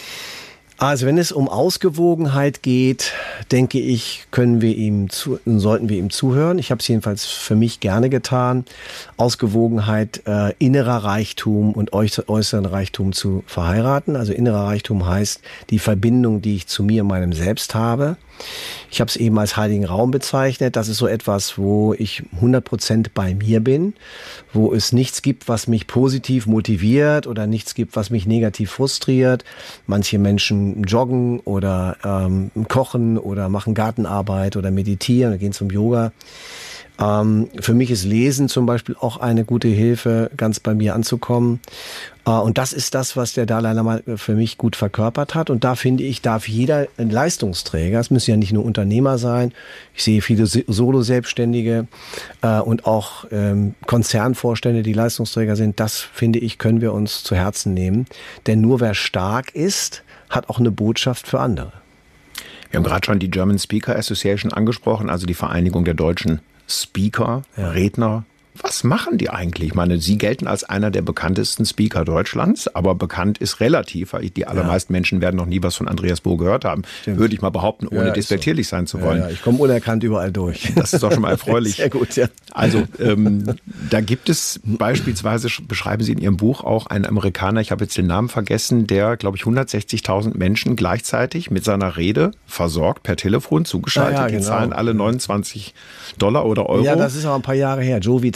Also wenn es um Ausgewogenheit geht, denke ich, sollten wir ihm zuhören. Ich habe es jedenfalls für mich gerne getan. Ausgewogenheit, innerer Reichtum und äußeren Reichtum zu verheiraten. Also innerer Reichtum heißt die Verbindung, die ich zu mir, meinem Selbst habe. Ich habe es eben als heiligen Raum bezeichnet. Das ist so etwas, wo ich 100% bei mir bin, wo es nichts gibt, was mich positiv motiviert oder nichts gibt, was mich negativ frustriert. Manche Menschen joggen oder kochen oder machen Gartenarbeit oder meditieren oder gehen zum Yoga. Für mich ist Lesen zum Beispiel auch eine gute Hilfe, ganz bei mir anzukommen. Und das ist das, was der Dalai Lama für mich gut verkörpert hat. Und da finde ich, darf jeder Leistungsträger, es müssen ja nicht nur Unternehmer sein, ich sehe viele Solo-Selbstständige und auch Konzernvorstände, die Leistungsträger sind, das finde ich, können wir uns zu Herzen nehmen. Denn nur wer stark ist, hat auch eine Botschaft für andere. Wir haben gerade schon die German Speaker Association angesprochen, also die Vereinigung der deutschen Speaker, Redner. Was machen die eigentlich? Ich meine, Sie gelten als einer der bekanntesten Speaker Deutschlands, aber bekannt ist relativ, weil die allermeisten Menschen werden noch nie was von Andreas Bohr gehört haben. Stimmt. Würde ich mal behaupten, ohne despektierlich sein zu wollen. Ja, ich komme unerkannt überall durch. Das ist doch schon mal erfreulich. Sehr gut, ja. Also da gibt es beispielsweise, beschreiben Sie in Ihrem Buch auch einen Amerikaner, ich habe jetzt den Namen vergessen, der, glaube ich, 160.000 Menschen gleichzeitig mit seiner Rede versorgt, per Telefon zugeschaltet. Ja, genau. Die zahlen alle $29 oder Euro. Ja, das ist aber ein paar Jahre her. Joe Vitale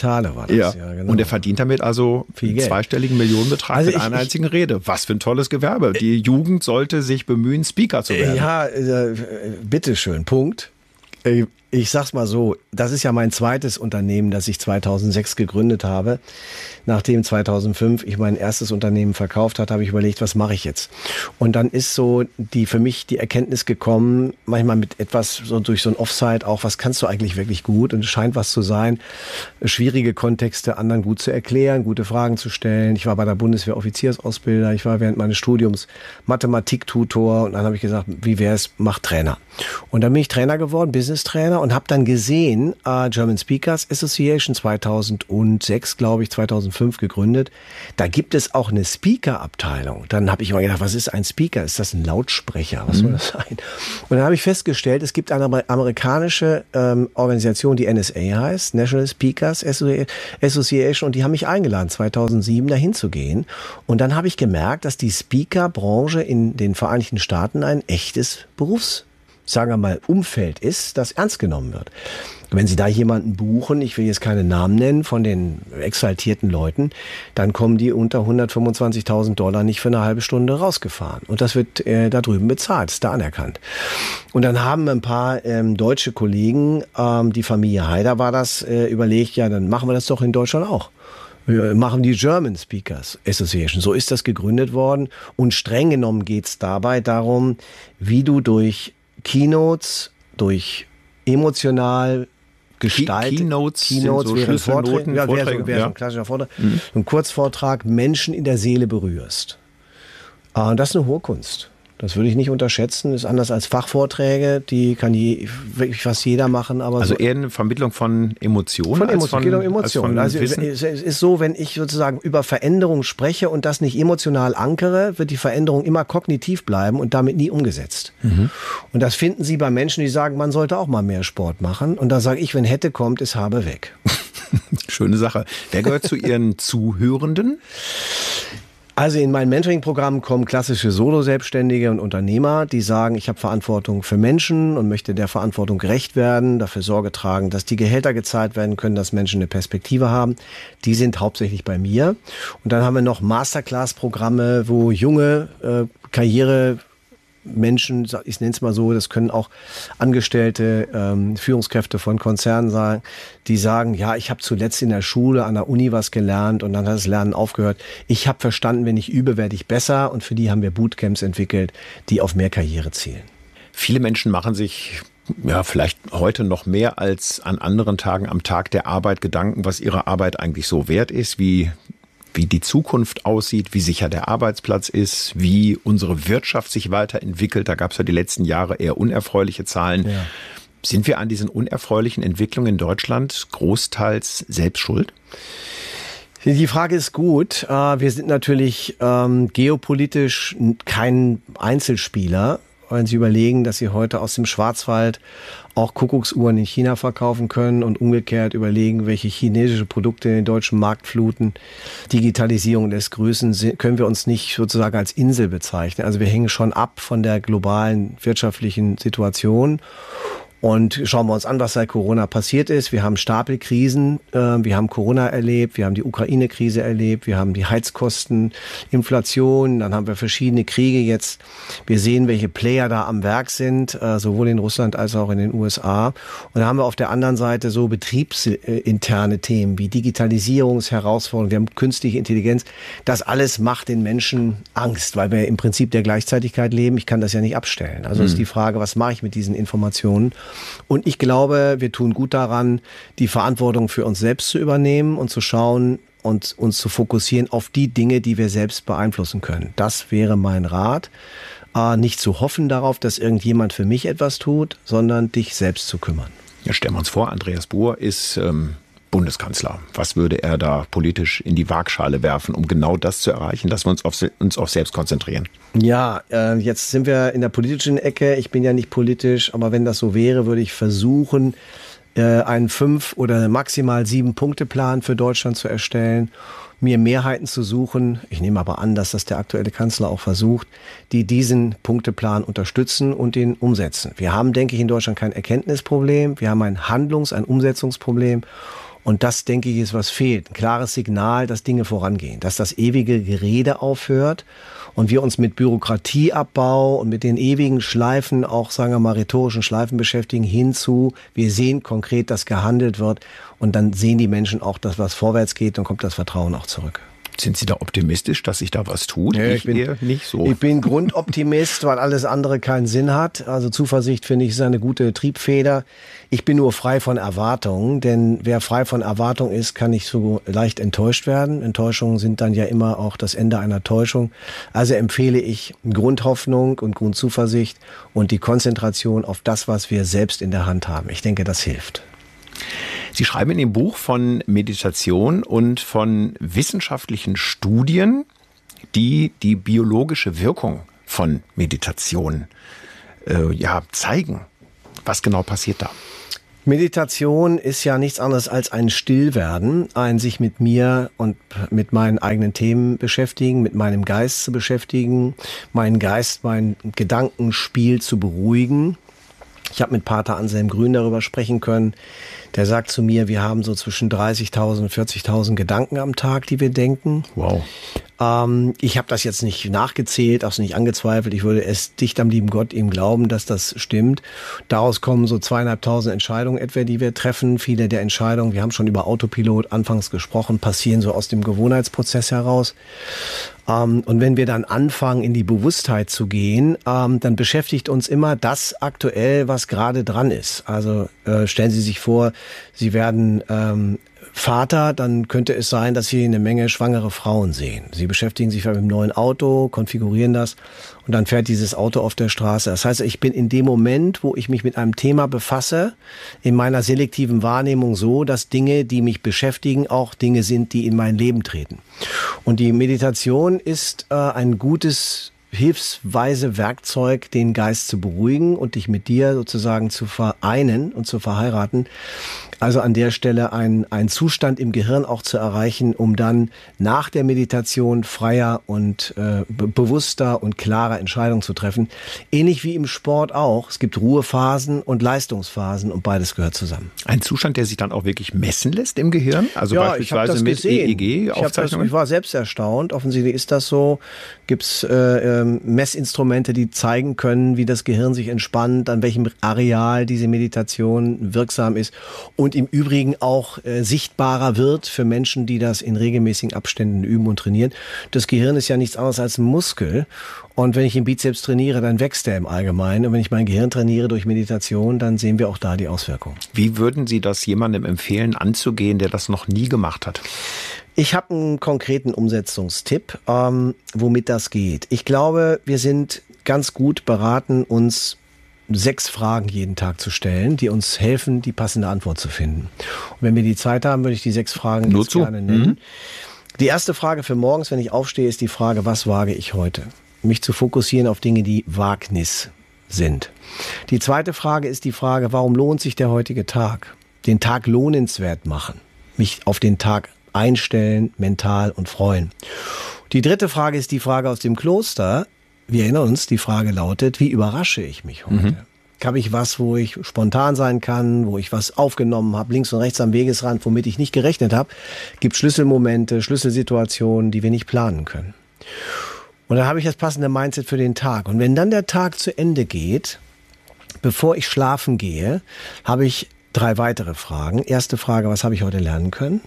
Quartale war das. Ja, Genau. Und er verdient damit also Viel einen Geld. zweistelligen Millionenbetrag Also mit einer einzigen Rede. Was für ein tolles Gewerbe. Die Jugend sollte sich bemühen, Speaker zu werden. Ja, bitteschön, Punkt. Ich sag's mal so, das ist ja mein zweites Unternehmen, das ich 2006 gegründet habe. Nachdem 2005 ich mein erstes Unternehmen verkauft hatte, habe ich überlegt, was mache ich jetzt? Und dann ist so für mich die Erkenntnis gekommen, manchmal mit etwas so durch so ein Offside auch, was kannst du eigentlich wirklich gut? Und es scheint was zu sein, schwierige Kontexte anderen gut zu erklären, gute Fragen zu stellen. Ich war bei der Bundeswehr Offiziersausbilder, ich war während meines Studiums Mathematiktutor und dann habe ich gesagt, wie wäre es, mach Trainer. Und dann bin ich Trainer geworden, Business Trainer und habe dann gesehen, German Speakers Association 2006, glaube ich, 2005 gegründet. Da gibt es auch eine Speaker-Abteilung. Dann habe ich immer gedacht, was ist ein Speaker? Ist das ein Lautsprecher? Was soll das sein? Und dann habe ich festgestellt, es gibt eine amerikanische Organisation, die NSA heißt, National Speakers Association, und die haben mich eingeladen, 2007 dahin zu gehen. Und dann habe ich gemerkt, dass die Speaker-Branche in den Vereinigten Staaten ein echtes sagen wir mal, Umfeld ist, das ernst genommen wird. Wenn Sie da jemanden buchen, ich will jetzt keine Namen nennen, von den exaltierten Leuten, dann kommen die unter $125.000 nicht für eine halbe Stunde rausgefahren. Und das wird da drüben bezahlt, ist da anerkannt. Und dann haben ein paar deutsche Kollegen, die Familie Haider war das, überlegt, ja, dann machen wir das doch in Deutschland auch. Wir machen die German Speakers Association. So ist das gegründet worden. Und streng genommen geht es dabei darum, wie du durch Keynotes, durch emotional gestaltet. Keynotes so wären Vorträge, Vorträge, wäre so ein klassischer Vortrag. Ein Kurzvortrag, Menschen in der Seele berührst. Das ist eine hohe Kunst. Das würde ich nicht unterschätzen. Das ist anders als Fachvorträge, die kann wirklich fast jeder machen. Aber also so eher eine Vermittlung von Emotionen. Von Emotionen. Also es ist so, wenn ich sozusagen über Veränderung spreche und das nicht emotional ankere, wird die Veränderung immer kognitiv bleiben und damit nie umgesetzt. Und das finden Sie bei Menschen, die sagen, man sollte auch mal mehr Sport machen. Und da sage ich, wenn hätte kommt, ist habe weg. Schöne Sache. Wer gehört zu Ihren Zuhörenden? Also in mein Mentoring-Programm kommen klassische Solo-Selbstständige und Unternehmer, die sagen, ich habe Verantwortung für Menschen und möchte der Verantwortung gerecht werden, dafür Sorge tragen, dass die Gehälter gezahlt werden können, dass Menschen eine Perspektive haben. Die sind hauptsächlich bei mir. Und dann haben wir noch Masterclass-Programme, wo junge Menschen, ich nenne es mal so, das können auch Angestellte, Führungskräfte von Konzernen sein, die sagen, ja, ich habe zuletzt in der Schule, an der Uni was gelernt und dann hat das Lernen aufgehört. Ich habe verstanden, wenn ich übe, werde ich besser, und für die haben wir Bootcamps entwickelt, die auf mehr Karriere zielen. Viele Menschen machen sich vielleicht heute noch mehr als an anderen Tagen am Tag der Arbeit Gedanken, was ihre Arbeit eigentlich so wert ist, wie die Zukunft aussieht, wie sicher der Arbeitsplatz ist, wie unsere Wirtschaft sich weiterentwickelt. Da gab es ja die letzten Jahre eher unerfreuliche Zahlen. Ja. Sind wir an diesen unerfreulichen Entwicklungen in Deutschland großteils selbst schuld? Die Frage ist gut. Wir sind natürlich geopolitisch kein Einzelspieler. Wenn Sie überlegen, dass Sie heute aus dem Schwarzwald auch Kuckucksuhren in China verkaufen können und umgekehrt überlegen, welche chinesische Produkte den deutschen Markt fluten. Digitalisierung lässt grüßen, können wir uns nicht sozusagen als Insel bezeichnen. Also wir hängen schon ab von der globalen wirtschaftlichen Situation. Und schauen wir uns an, was seit Corona passiert ist. Wir haben Stapelkrisen, wir haben Corona erlebt, wir haben die Ukraine-Krise erlebt, wir haben die Heizkosten, Inflation, dann haben wir verschiedene Kriege jetzt. Wir sehen, welche Player da am Werk sind, sowohl in Russland als auch in den USA. Und dann haben wir auf der anderen Seite so betriebsinterne Themen wie Digitalisierungsherausforderungen, wir haben künstliche Intelligenz. Das alles macht den Menschen Angst, weil wir im Prinzip der Gleichzeitigkeit leben. Ich kann das ja nicht abstellen. Also ist die Frage, was mache ich mit diesen Informationen? Und ich glaube, wir tun gut daran, die Verantwortung für uns selbst zu übernehmen und zu schauen und uns zu fokussieren auf die Dinge, die wir selbst beeinflussen können. Das wäre mein Rat. Nicht zu hoffen darauf, dass irgendjemand für mich etwas tut, sondern dich selbst zu kümmern. Ja, stellen wir uns vor, Andreas Buhr ist Bundeskanzler. Was würde er da politisch in die Waagschale werfen, um genau das zu erreichen, dass wir uns auf selbst konzentrieren? Ja, jetzt sind wir in der politischen Ecke. Ich bin ja nicht politisch, aber wenn das so wäre, würde ich versuchen, einen 5- oder maximal 7-Punkte-Plan für Deutschland zu erstellen, mir Mehrheiten zu suchen. Ich nehme aber an, dass das der aktuelle Kanzler auch versucht, die diesen Punkteplan unterstützen und den umsetzen. Wir haben, denke ich, in Deutschland kein Erkenntnisproblem. Wir haben ein Umsetzungsproblem. Und das, denke ich, ist, was fehlt. Ein klares Signal, dass Dinge vorangehen, dass das ewige Gerede aufhört und wir uns mit Bürokratieabbau und mit den ewigen Schleifen, auch sagen wir mal rhetorischen Schleifen beschäftigen, hinzu, wir sehen konkret, dass gehandelt wird und dann sehen die Menschen auch, dass was vorwärts geht und kommt das Vertrauen auch zurück. Sind Sie da optimistisch, dass sich da was tut? Ja, ich bin eher nicht so. Ich bin Grundoptimist, weil alles andere keinen Sinn hat. Also Zuversicht, finde ich, ist eine gute Triebfeder. Ich bin nur frei von Erwartungen, denn wer frei von Erwartung ist, kann nicht so leicht enttäuscht werden. Enttäuschungen sind dann ja immer auch das Ende einer Täuschung. Also empfehle ich Grundhoffnung und Grundzuversicht und die Konzentration auf das, was wir selbst in der Hand haben. Ich denke, das hilft. Sie schreiben in dem Buch von Meditation und von wissenschaftlichen Studien, die die biologische Wirkung von Meditation zeigen. Was genau passiert da? Meditation ist ja nichts anderes als ein Stillwerden, ein sich mit mir und mit meinen eigenen Themen beschäftigen, mit meinem Geist zu beschäftigen, meinen Geist, mein Gedankenspiel zu beruhigen. Ich habe mit Pater Anselm Grün darüber sprechen können. Der sagt zu mir, wir haben so zwischen 30.000 und 40.000 Gedanken am Tag, die wir denken. Wow. Ich habe das jetzt nicht nachgezählt, auch nicht angezweifelt. Ich würde es dicht am lieben Gott ihm glauben, dass das stimmt. Daraus kommen so 2.500 Entscheidungen etwa, die wir treffen. Viele der Entscheidungen, wir haben schon über Autopilot anfangs gesprochen, passieren so aus dem Gewohnheitsprozess heraus. Und wenn wir dann anfangen, in die Bewusstheit zu gehen, dann beschäftigt uns immer das aktuell, was gerade dran ist. Also stellen Sie sich vor, Sie werden Vater, dann könnte es sein, dass Sie eine Menge schwangere Frauen sehen. Sie beschäftigen sich mit einem neuen Auto, konfigurieren das und dann fährt dieses Auto auf der Straße. Das heißt, ich bin in dem Moment, wo ich mich mit einem Thema befasse, in meiner selektiven Wahrnehmung so, dass Dinge, die mich beschäftigen, auch Dinge sind, die in mein Leben treten. Und die Meditation ist ein gutes hilfsweise Werkzeug, den Geist zu beruhigen und dich mit dir sozusagen zu vereinen und zu verheiraten. Also an der Stelle einen Zustand im Gehirn auch zu erreichen, um dann nach der Meditation freier und bewusster und klarer Entscheidungen zu treffen. Ähnlich wie im Sport auch. Es gibt Ruhephasen und Leistungsphasen und beides gehört zusammen. Ein Zustand, der sich dann auch wirklich messen lässt im Gehirn? Also ja, beispielsweise mit EEG-Aufzeichnungen? Ich war selbst erstaunt. Offensichtlich ist das so. Gibt's Messinstrumente, die zeigen können, wie das Gehirn sich entspannt, an welchem Areal diese Meditation wirksam ist und im Übrigen auch sichtbarer wird für Menschen, die das in regelmäßigen Abständen üben und trainieren. Das Gehirn ist ja nichts anderes als ein Muskel und wenn ich den Bizeps trainiere, dann wächst er im Allgemeinen und wenn ich mein Gehirn trainiere durch Meditation, dann sehen wir auch da die Auswirkungen. Wie würden Sie das jemandem empfehlen, anzugehen, der das noch nie gemacht hat? Ich habe einen konkreten Umsetzungstipp, womit das geht. Ich glaube, wir sind ganz gut beraten, uns 6 Fragen jeden Tag zu stellen, die uns helfen, die passende Antwort zu finden. Und wenn wir die Zeit haben, würde ich die 6 Fragen jetzt gerne nennen. Die erste Frage für morgens, wenn ich aufstehe, ist die Frage, was wage ich heute? Mich zu fokussieren auf Dinge, die Wagnis sind. Die zweite Frage ist die Frage, warum lohnt sich der heutige Tag? Den Tag lohnenswert machen. Mich auf den Tag einstellen, mental und freuen. Die dritte Frage ist die Frage aus dem Kloster. Wir erinnern uns, die Frage lautet, wie überrasche ich mich heute? Habe ich was, wo ich spontan sein kann, wo ich was aufgenommen habe, links und rechts am Wegesrand, womit ich nicht gerechnet habe? Gibt Schlüsselmomente, Schlüsselsituationen, die wir nicht planen können. Und dann habe ich das passende Mindset für den Tag. Und wenn dann der Tag zu Ende geht, bevor ich schlafen gehe, habe ich 3 weitere Fragen. Erste Frage, was habe ich heute lernen können?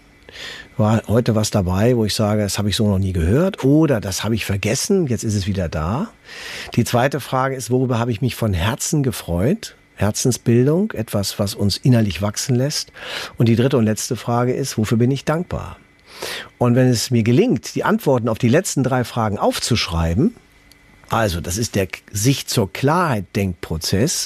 War heute was dabei, wo ich sage, das habe ich so noch nie gehört oder das habe ich vergessen, jetzt ist es wieder da. Die zweite Frage ist, worüber habe ich mich von Herzen gefreut? Herzensbildung, etwas, was uns innerlich wachsen lässt. Und die dritte und letzte Frage ist, wofür bin ich dankbar? Und wenn es mir gelingt, die Antworten auf die letzten 3 Fragen aufzuschreiben, also das ist der sich zur Klarheit Denkprozess,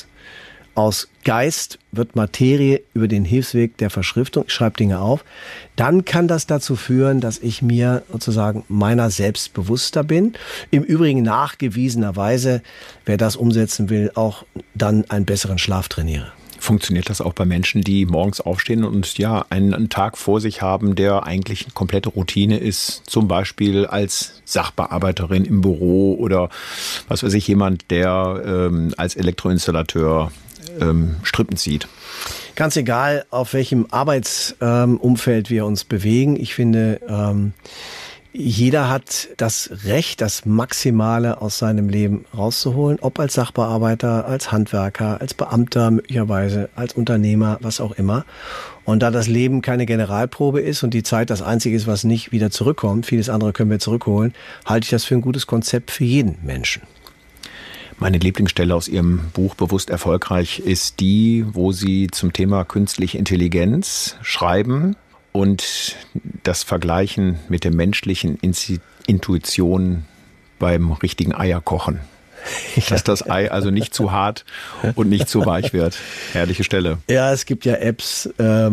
aus Geist wird Materie über den Hilfsweg der Verschriftung, ich schreibe Dinge auf, dann kann das dazu führen, dass ich mir sozusagen meiner selbst bewusster bin. Im Übrigen nachgewiesenerweise, wer das umsetzen will, auch dann einen besseren Schlaf trainiere. Funktioniert das auch bei Menschen, die morgens aufstehen und ja einen Tag vor sich haben, der eigentlich eine komplette Routine ist, zum Beispiel als Sachbearbeiterin im Büro oder was weiß ich, jemand, der als Elektroinstallateur Strippen zieht? Ganz egal, auf welchem Arbeitsumfeld wir uns bewegen. Ich finde, jeder hat das Recht, das Maximale aus seinem Leben rauszuholen, ob als Sachbearbeiter, als Handwerker, als Beamter möglicherweise, als Unternehmer, was auch immer. Und da das Leben keine Generalprobe ist und die Zeit das Einzige ist, was nicht wieder zurückkommt, vieles andere können wir zurückholen, halte ich das für ein gutes Konzept für jeden Menschen. Meine Lieblingsstelle aus Ihrem Buch Bewusst erfolgreich ist die, wo Sie zum Thema künstliche Intelligenz schreiben und das vergleichen mit der menschlichen Intuition beim richtigen Eierkochen. Dass das Ei also nicht zu hart und nicht zu weich wird. Herrliche Stelle. Ja, es gibt ja Apps,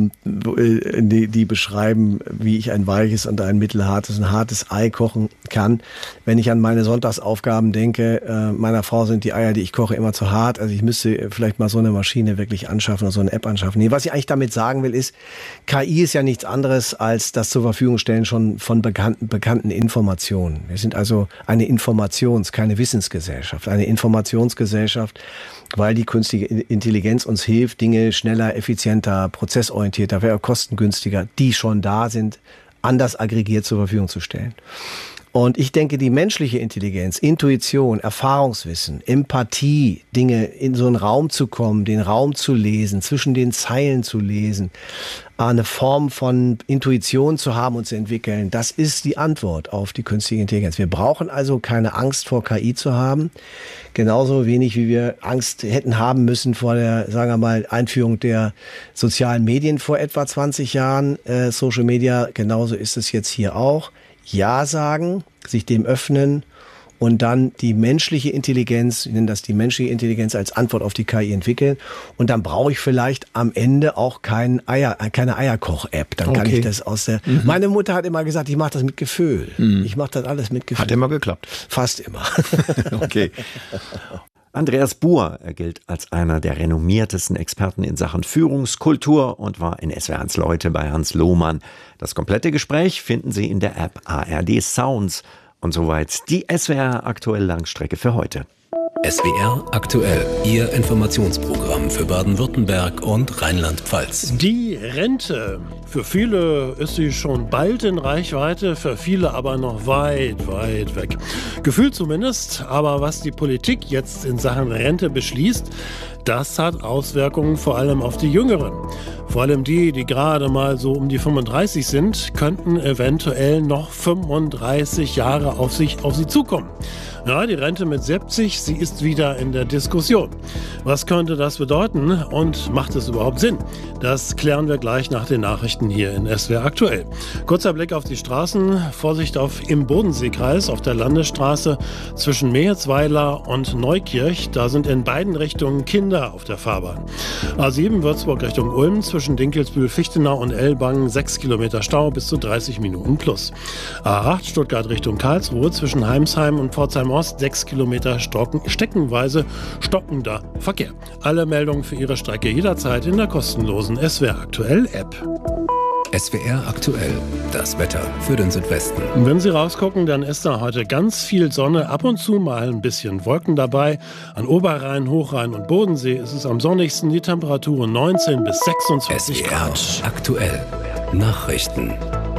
die beschreiben, wie ich ein weiches und ein mittelhartes, ein hartes Ei kochen kann. Wenn ich an meine Sonntagsaufgaben denke, meiner Frau sind die Eier, die ich koche, immer zu hart. Also ich müsste vielleicht mal so eine Maschine wirklich anschaffen oder so eine App anschaffen. Nee, was ich eigentlich damit sagen will, ist, KI ist ja nichts anderes als das zur Verfügung stellen schon von bekannten Informationen. Wir sind also eine keine Wissensgesellschaft. Eine Informationsgesellschaft, weil die künstliche Intelligenz uns hilft, Dinge schneller, effizienter, prozessorientierter, kostengünstiger, die schon da sind, anders aggregiert zur Verfügung zu stellen. Und ich denke, die menschliche Intelligenz, Intuition, Erfahrungswissen, Empathie, Dinge in so einen Raum zu kommen, den Raum zu lesen, zwischen den Zeilen zu lesen, eine Form von Intuition zu haben und zu entwickeln, das ist die Antwort auf die künstliche Intelligenz. Wir brauchen also keine Angst vor KI zu haben, genauso wenig wie wir Angst hätten haben müssen vor der, sagen wir mal, Einführung der sozialen Medien vor etwa 20 Jahren, Social Media, genauso ist es jetzt hier auch. Ja sagen, sich dem öffnen und dann die menschliche Intelligenz, ich nenne das die menschliche Intelligenz als Antwort auf die KI entwickeln. Und dann brauche ich vielleicht am Ende auch keine Eierkoch-App. Dann kann ich das aus der... Meine Mutter hat immer gesagt, ich mache das mit Gefühl. Ich mache das alles mit Gefühl. Hat immer geklappt. Fast immer. Okay. Andreas Buhr, er gilt als einer der renommiertesten Experten in Sachen Führungskultur und war in SWR1 Leute bei Hans Lohmann. Das komplette Gespräch finden Sie in der App ARD Sounds. Und soweit die SWR aktuell Langstrecke für heute. SWR aktuell, Ihr Informationsprogramm für Baden-Württemberg und Rheinland-Pfalz. Die Rente. Für viele ist sie schon bald in Reichweite, für viele aber noch weit, weit weg. Gefühlt zumindest, aber was die Politik jetzt in Sachen Rente beschließt, das hat Auswirkungen vor allem auf die Jüngeren. Vor allem die gerade mal so um die 35 sind, könnten eventuell noch 35 Jahre auf sie zukommen. Ja, die Rente mit 70, sie ist wieder in der Diskussion. Was könnte das bedeuten und macht es überhaupt Sinn? Das klären wir gleich nach den Nachrichten hier in SWR aktuell. Kurzer Blick auf die Straßen. Vorsicht im Bodenseekreis auf der Landesstraße zwischen Mehetzweiler und Neukirch. Da sind in beiden Richtungen Kinder auf der Fahrbahn. A7 Würzburg Richtung Ulm zwischen Dinkelsbühl, Fichtenau und Ellbangen 6 Kilometer Stau bis zu 30 Minuten plus. A8 Stuttgart Richtung Karlsruhe zwischen Heimsheim und Pforzheim Ost 6 Kilometer steckenweise stockender Verkehr. Alle Meldungen für Ihre Strecke jederzeit in der kostenlosen SWR aktuell App. SWR aktuell, das Wetter für den Südwesten. Wenn Sie rausgucken, dann ist da heute ganz viel Sonne, ab und zu mal ein bisschen Wolken dabei. An Oberrhein, Hochrhein und Bodensee ist es am sonnigsten, die Temperaturen 19 bis 26 SWR Grad. aktuell, Nachrichten.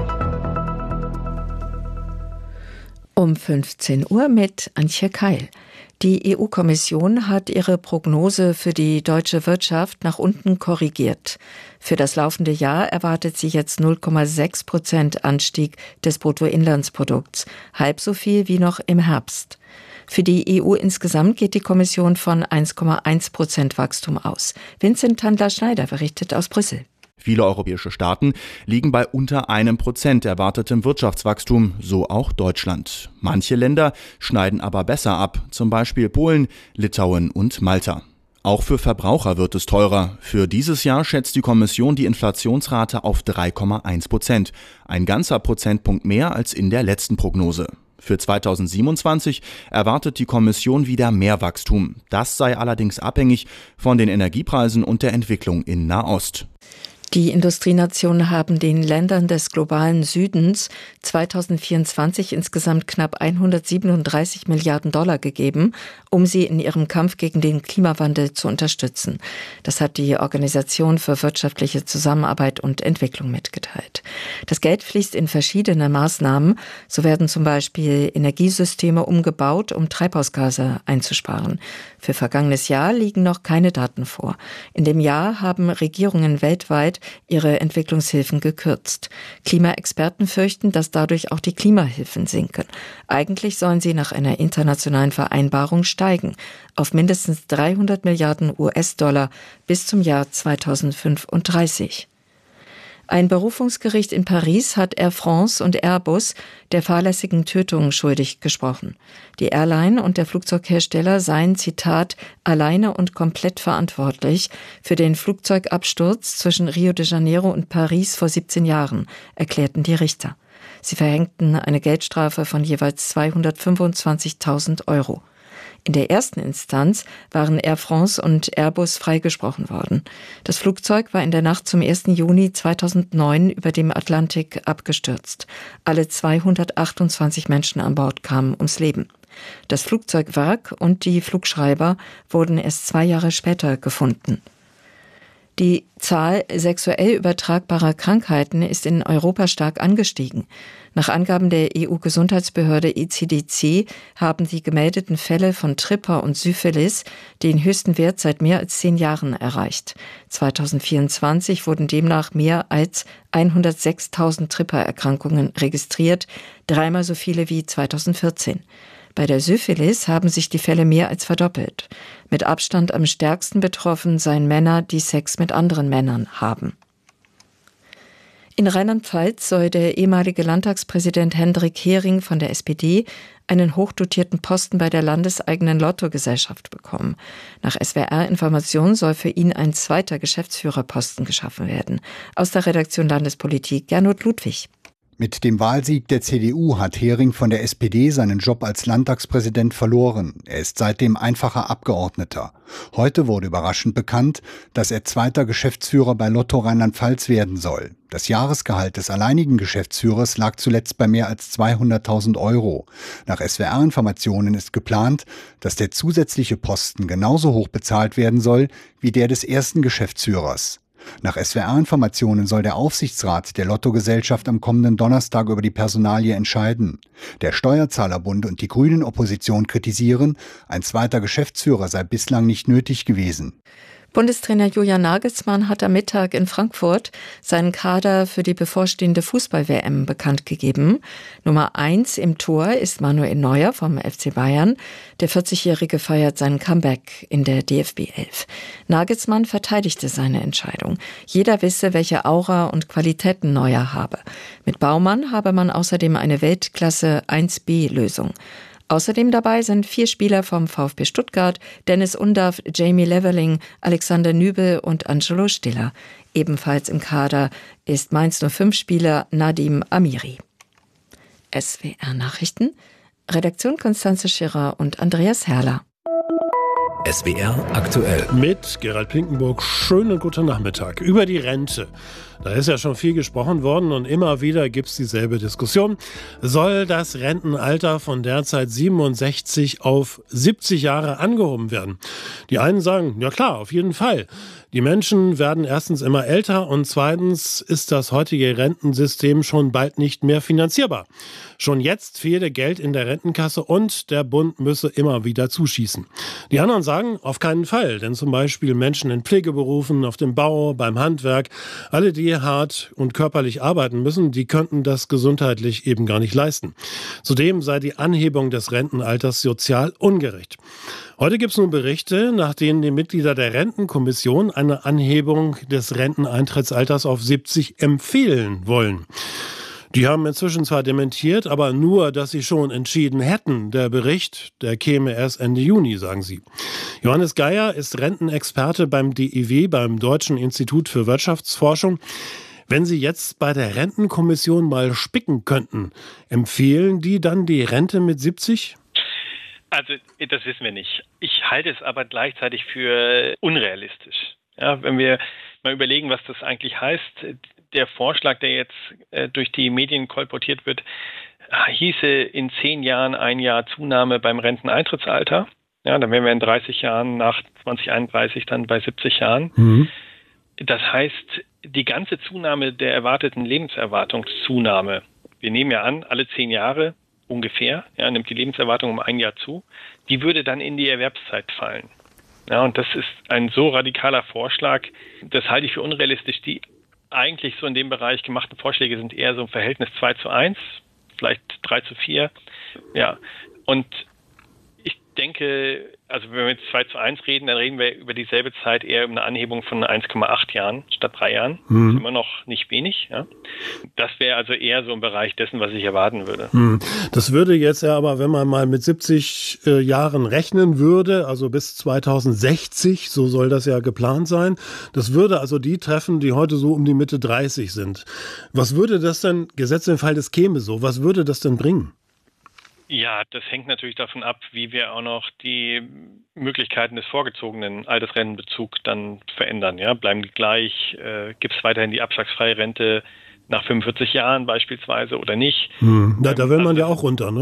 Um 15 Uhr mit Antje Keil. Die EU-Kommission hat ihre Prognose für die deutsche Wirtschaft nach unten korrigiert. Für das laufende Jahr erwartet sie jetzt 0,6% Anstieg des Bruttoinlandsprodukts, halb so viel wie noch im Herbst. Für die EU insgesamt geht die Kommission von 1,1% Wachstum aus. Vincent Tandler-Schneider berichtet aus Brüssel. Viele europäische Staaten liegen bei unter 1% erwartetem Wirtschaftswachstum, so auch Deutschland. Manche Länder schneiden aber besser ab, zum Beispiel Polen, Litauen und Malta. Auch für Verbraucher wird es teurer. Für dieses Jahr schätzt die Kommission die Inflationsrate auf 3,1%, ein ganzer Prozentpunkt mehr als in der letzten Prognose. Für 2027 erwartet die Kommission wieder mehr Wachstum. Das sei allerdings abhängig von den Energiepreisen und der Entwicklung in Nahost. Die Industrienationen haben den Ländern des globalen Südens 2024 insgesamt knapp 137 Milliarden Dollar gegeben, um sie in ihrem Kampf gegen den Klimawandel zu unterstützen. Das hat die Organisation für wirtschaftliche Zusammenarbeit und Entwicklung mitgeteilt. Das Geld fließt in verschiedene Maßnahmen. So werden zum Beispiel Energiesysteme umgebaut, um Treibhausgase einzusparen. Für vergangenes Jahr liegen noch keine Daten vor. In dem Jahr haben Regierungen weltweit ihre Entwicklungshilfen gekürzt. Klimaexperten fürchten, dass dadurch auch die Klimahilfen sinken. Eigentlich sollen sie nach einer internationalen Vereinbarung steigen auf mindestens 300 Milliarden US-Dollar bis zum Jahr 2035. Ein Berufungsgericht in Paris hat Air France und Airbus der fahrlässigen Tötung schuldig gesprochen. Die Airline und der Flugzeughersteller seien, Zitat, alleine und komplett verantwortlich für den Flugzeugabsturz zwischen Rio de Janeiro und Paris vor 17 Jahren, erklärten die Richter. Sie verhängten eine Geldstrafe von jeweils 225.000 Euro. In der ersten Instanz waren Air France und Airbus freigesprochen worden. Das Flugzeug war in der Nacht zum 1. Juni 2009 über dem Atlantik abgestürzt. Alle 228 Menschen an Bord kamen ums Leben. Das Flugzeugwrack und die Flugschreiber wurden erst 2 Jahre später gefunden. Die Zahl sexuell übertragbarer Krankheiten ist in Europa stark angestiegen. Nach Angaben der EU-Gesundheitsbehörde ECDC haben die gemeldeten Fälle von Tripper und Syphilis den höchsten Wert seit mehr als 10 Jahren erreicht. 2024 wurden demnach mehr als 106.000 Tripper-Erkrankungen registriert, 3-mal so viele wie 2014. Bei der Syphilis haben sich die Fälle mehr als verdoppelt. Mit Abstand am stärksten betroffen seien Männer, die Sex mit anderen Männern haben. In Rheinland-Pfalz soll der ehemalige Landtagspräsident Hendrik Hering von der SPD einen hochdotierten Posten bei der landeseigenen Lottogesellschaft bekommen. Nach SWR-Informationen soll für ihn ein zweiter Geschäftsführerposten geschaffen werden. Aus der Redaktion Landespolitik Gernot Ludwig. Mit dem Wahlsieg der CDU hat Hering von der SPD seinen Job als Landtagspräsident verloren. Er ist seitdem einfacher Abgeordneter. Heute wurde überraschend bekannt, dass er zweiter Geschäftsführer bei Lotto Rheinland-Pfalz werden soll. Das Jahresgehalt des alleinigen Geschäftsführers lag zuletzt bei mehr als 200.000 Euro. Nach SWR-Informationen ist geplant, dass der zusätzliche Posten genauso hoch bezahlt werden soll wie der des ersten Geschäftsführers. Nach SWR-Informationen soll der Aufsichtsrat der Lottogesellschaft am kommenden Donnerstag über die Personalie entscheiden. Der Steuerzahlerbund und die Grünen-Opposition kritisieren, ein zweiter Geschäftsführer sei bislang nicht nötig gewesen. Bundestrainer Julian Nagelsmann hat am Mittag in Frankfurt seinen Kader für die bevorstehende Fußball-WM bekannt gegeben. Nummer 1 im Tor ist Manuel Neuer vom FC Bayern. Der 40-Jährige feiert seinen Comeback in der DFB 11. Nagelsmann verteidigte seine Entscheidung. Jeder wisse, welche Aura und Qualitäten Neuer habe. Mit Baumann habe man außerdem eine Weltklasse 1B-Lösung. Außerdem dabei sind 4 Spieler vom VfB Stuttgart, Dennis Undaff, Jamie Leveling, Alexander Nübel und Angelo Stiller. Ebenfalls im Kader ist Mainz 05-Spieler Nadim Amiri. SWR Nachrichten, Redaktion Konstanze Schirrer und Andreas Herrler. SWR aktuell. Mit Gerald Pinkenburg, schönen guten Nachmittag. Über die Rente. Da ist ja schon viel gesprochen worden und immer wieder gibt es dieselbe Diskussion. Soll das Rentenalter von derzeit 67 auf 70 Jahre angehoben werden? Die einen sagen, ja klar, auf jeden Fall. Die Menschen werden erstens immer älter und zweitens ist das heutige Rentensystem schon bald nicht mehr finanzierbar. Schon jetzt fehle Geld in der Rentenkasse und der Bund müsse immer wieder zuschießen. Die anderen sagen, auf keinen Fall, denn zum Beispiel Menschen in Pflegeberufen, auf dem Bau, beim Handwerk, alle, die hart und körperlich arbeiten müssen, die könnten das gesundheitlich eben gar nicht leisten. Zudem sei die Anhebung des Rentenalters sozial ungerecht. Heute gibt es nun Berichte, nach denen die Mitglieder der Rentenkommission eine Anhebung des Renteneintrittsalters auf 70 empfehlen wollen. Die haben inzwischen zwar dementiert, aber nur, dass sie schon entschieden hätten. Der Bericht, der käme erst Ende Juni, sagen sie. Johannes Geier ist Rentenexperte beim DIW, beim Deutschen Institut für Wirtschaftsforschung. Wenn Sie jetzt bei der Rentenkommission mal spicken könnten, empfehlen die dann die Rente mit 70? Also, das wissen wir nicht. Ich halte es aber gleichzeitig für unrealistisch. Ja, wenn wir mal überlegen, was das eigentlich heißt. Der Vorschlag, der jetzt durch die Medien kolportiert wird, hieße in 10 Jahren 1 Jahr Zunahme beim Renteneintrittsalter. Ja, dann wären wir in 30 Jahren nach 2031 dann bei 70 Jahren. Mhm. Das heißt, die ganze Zunahme der erwarteten Lebenserwartungszunahme, wir nehmen ja an, alle 10 Jahre ungefähr, ja, nimmt die Lebenserwartung um 1 Jahr zu, die würde dann in die Erwerbszeit fallen. Ja, und das ist ein so radikaler Vorschlag, das halte ich für unrealistisch. Die eigentlich so in dem Bereich gemachten Vorschläge sind eher so im Verhältnis 2:1, vielleicht 3:4. Ja, und ich denke, also wenn wir jetzt 2:1 reden, dann reden wir über dieselbe Zeit eher um eine Anhebung von 1,8 Jahren statt 3 Jahren. Das ist immer noch nicht wenig. Ja. Das wäre also eher so im Bereich dessen, was ich erwarten würde. Das würde jetzt ja aber, wenn man mal mit 70 Jahren rechnen würde, also bis 2060, so soll das ja geplant sein, das würde also die treffen, die heute so um die Mitte 30 sind. Was würde das denn, gesetzt den Fall, das käme so, was würde das denn bringen? Ja, das hängt natürlich davon ab, wie wir auch noch die Möglichkeiten des vorgezogenen Altersrentenbezugs dann verändern. Ja, bleiben die gleich? Gibt es weiterhin die abschlagsfreie Rente nach 45 Jahren beispielsweise oder nicht? Da will man ja auch runter, ne?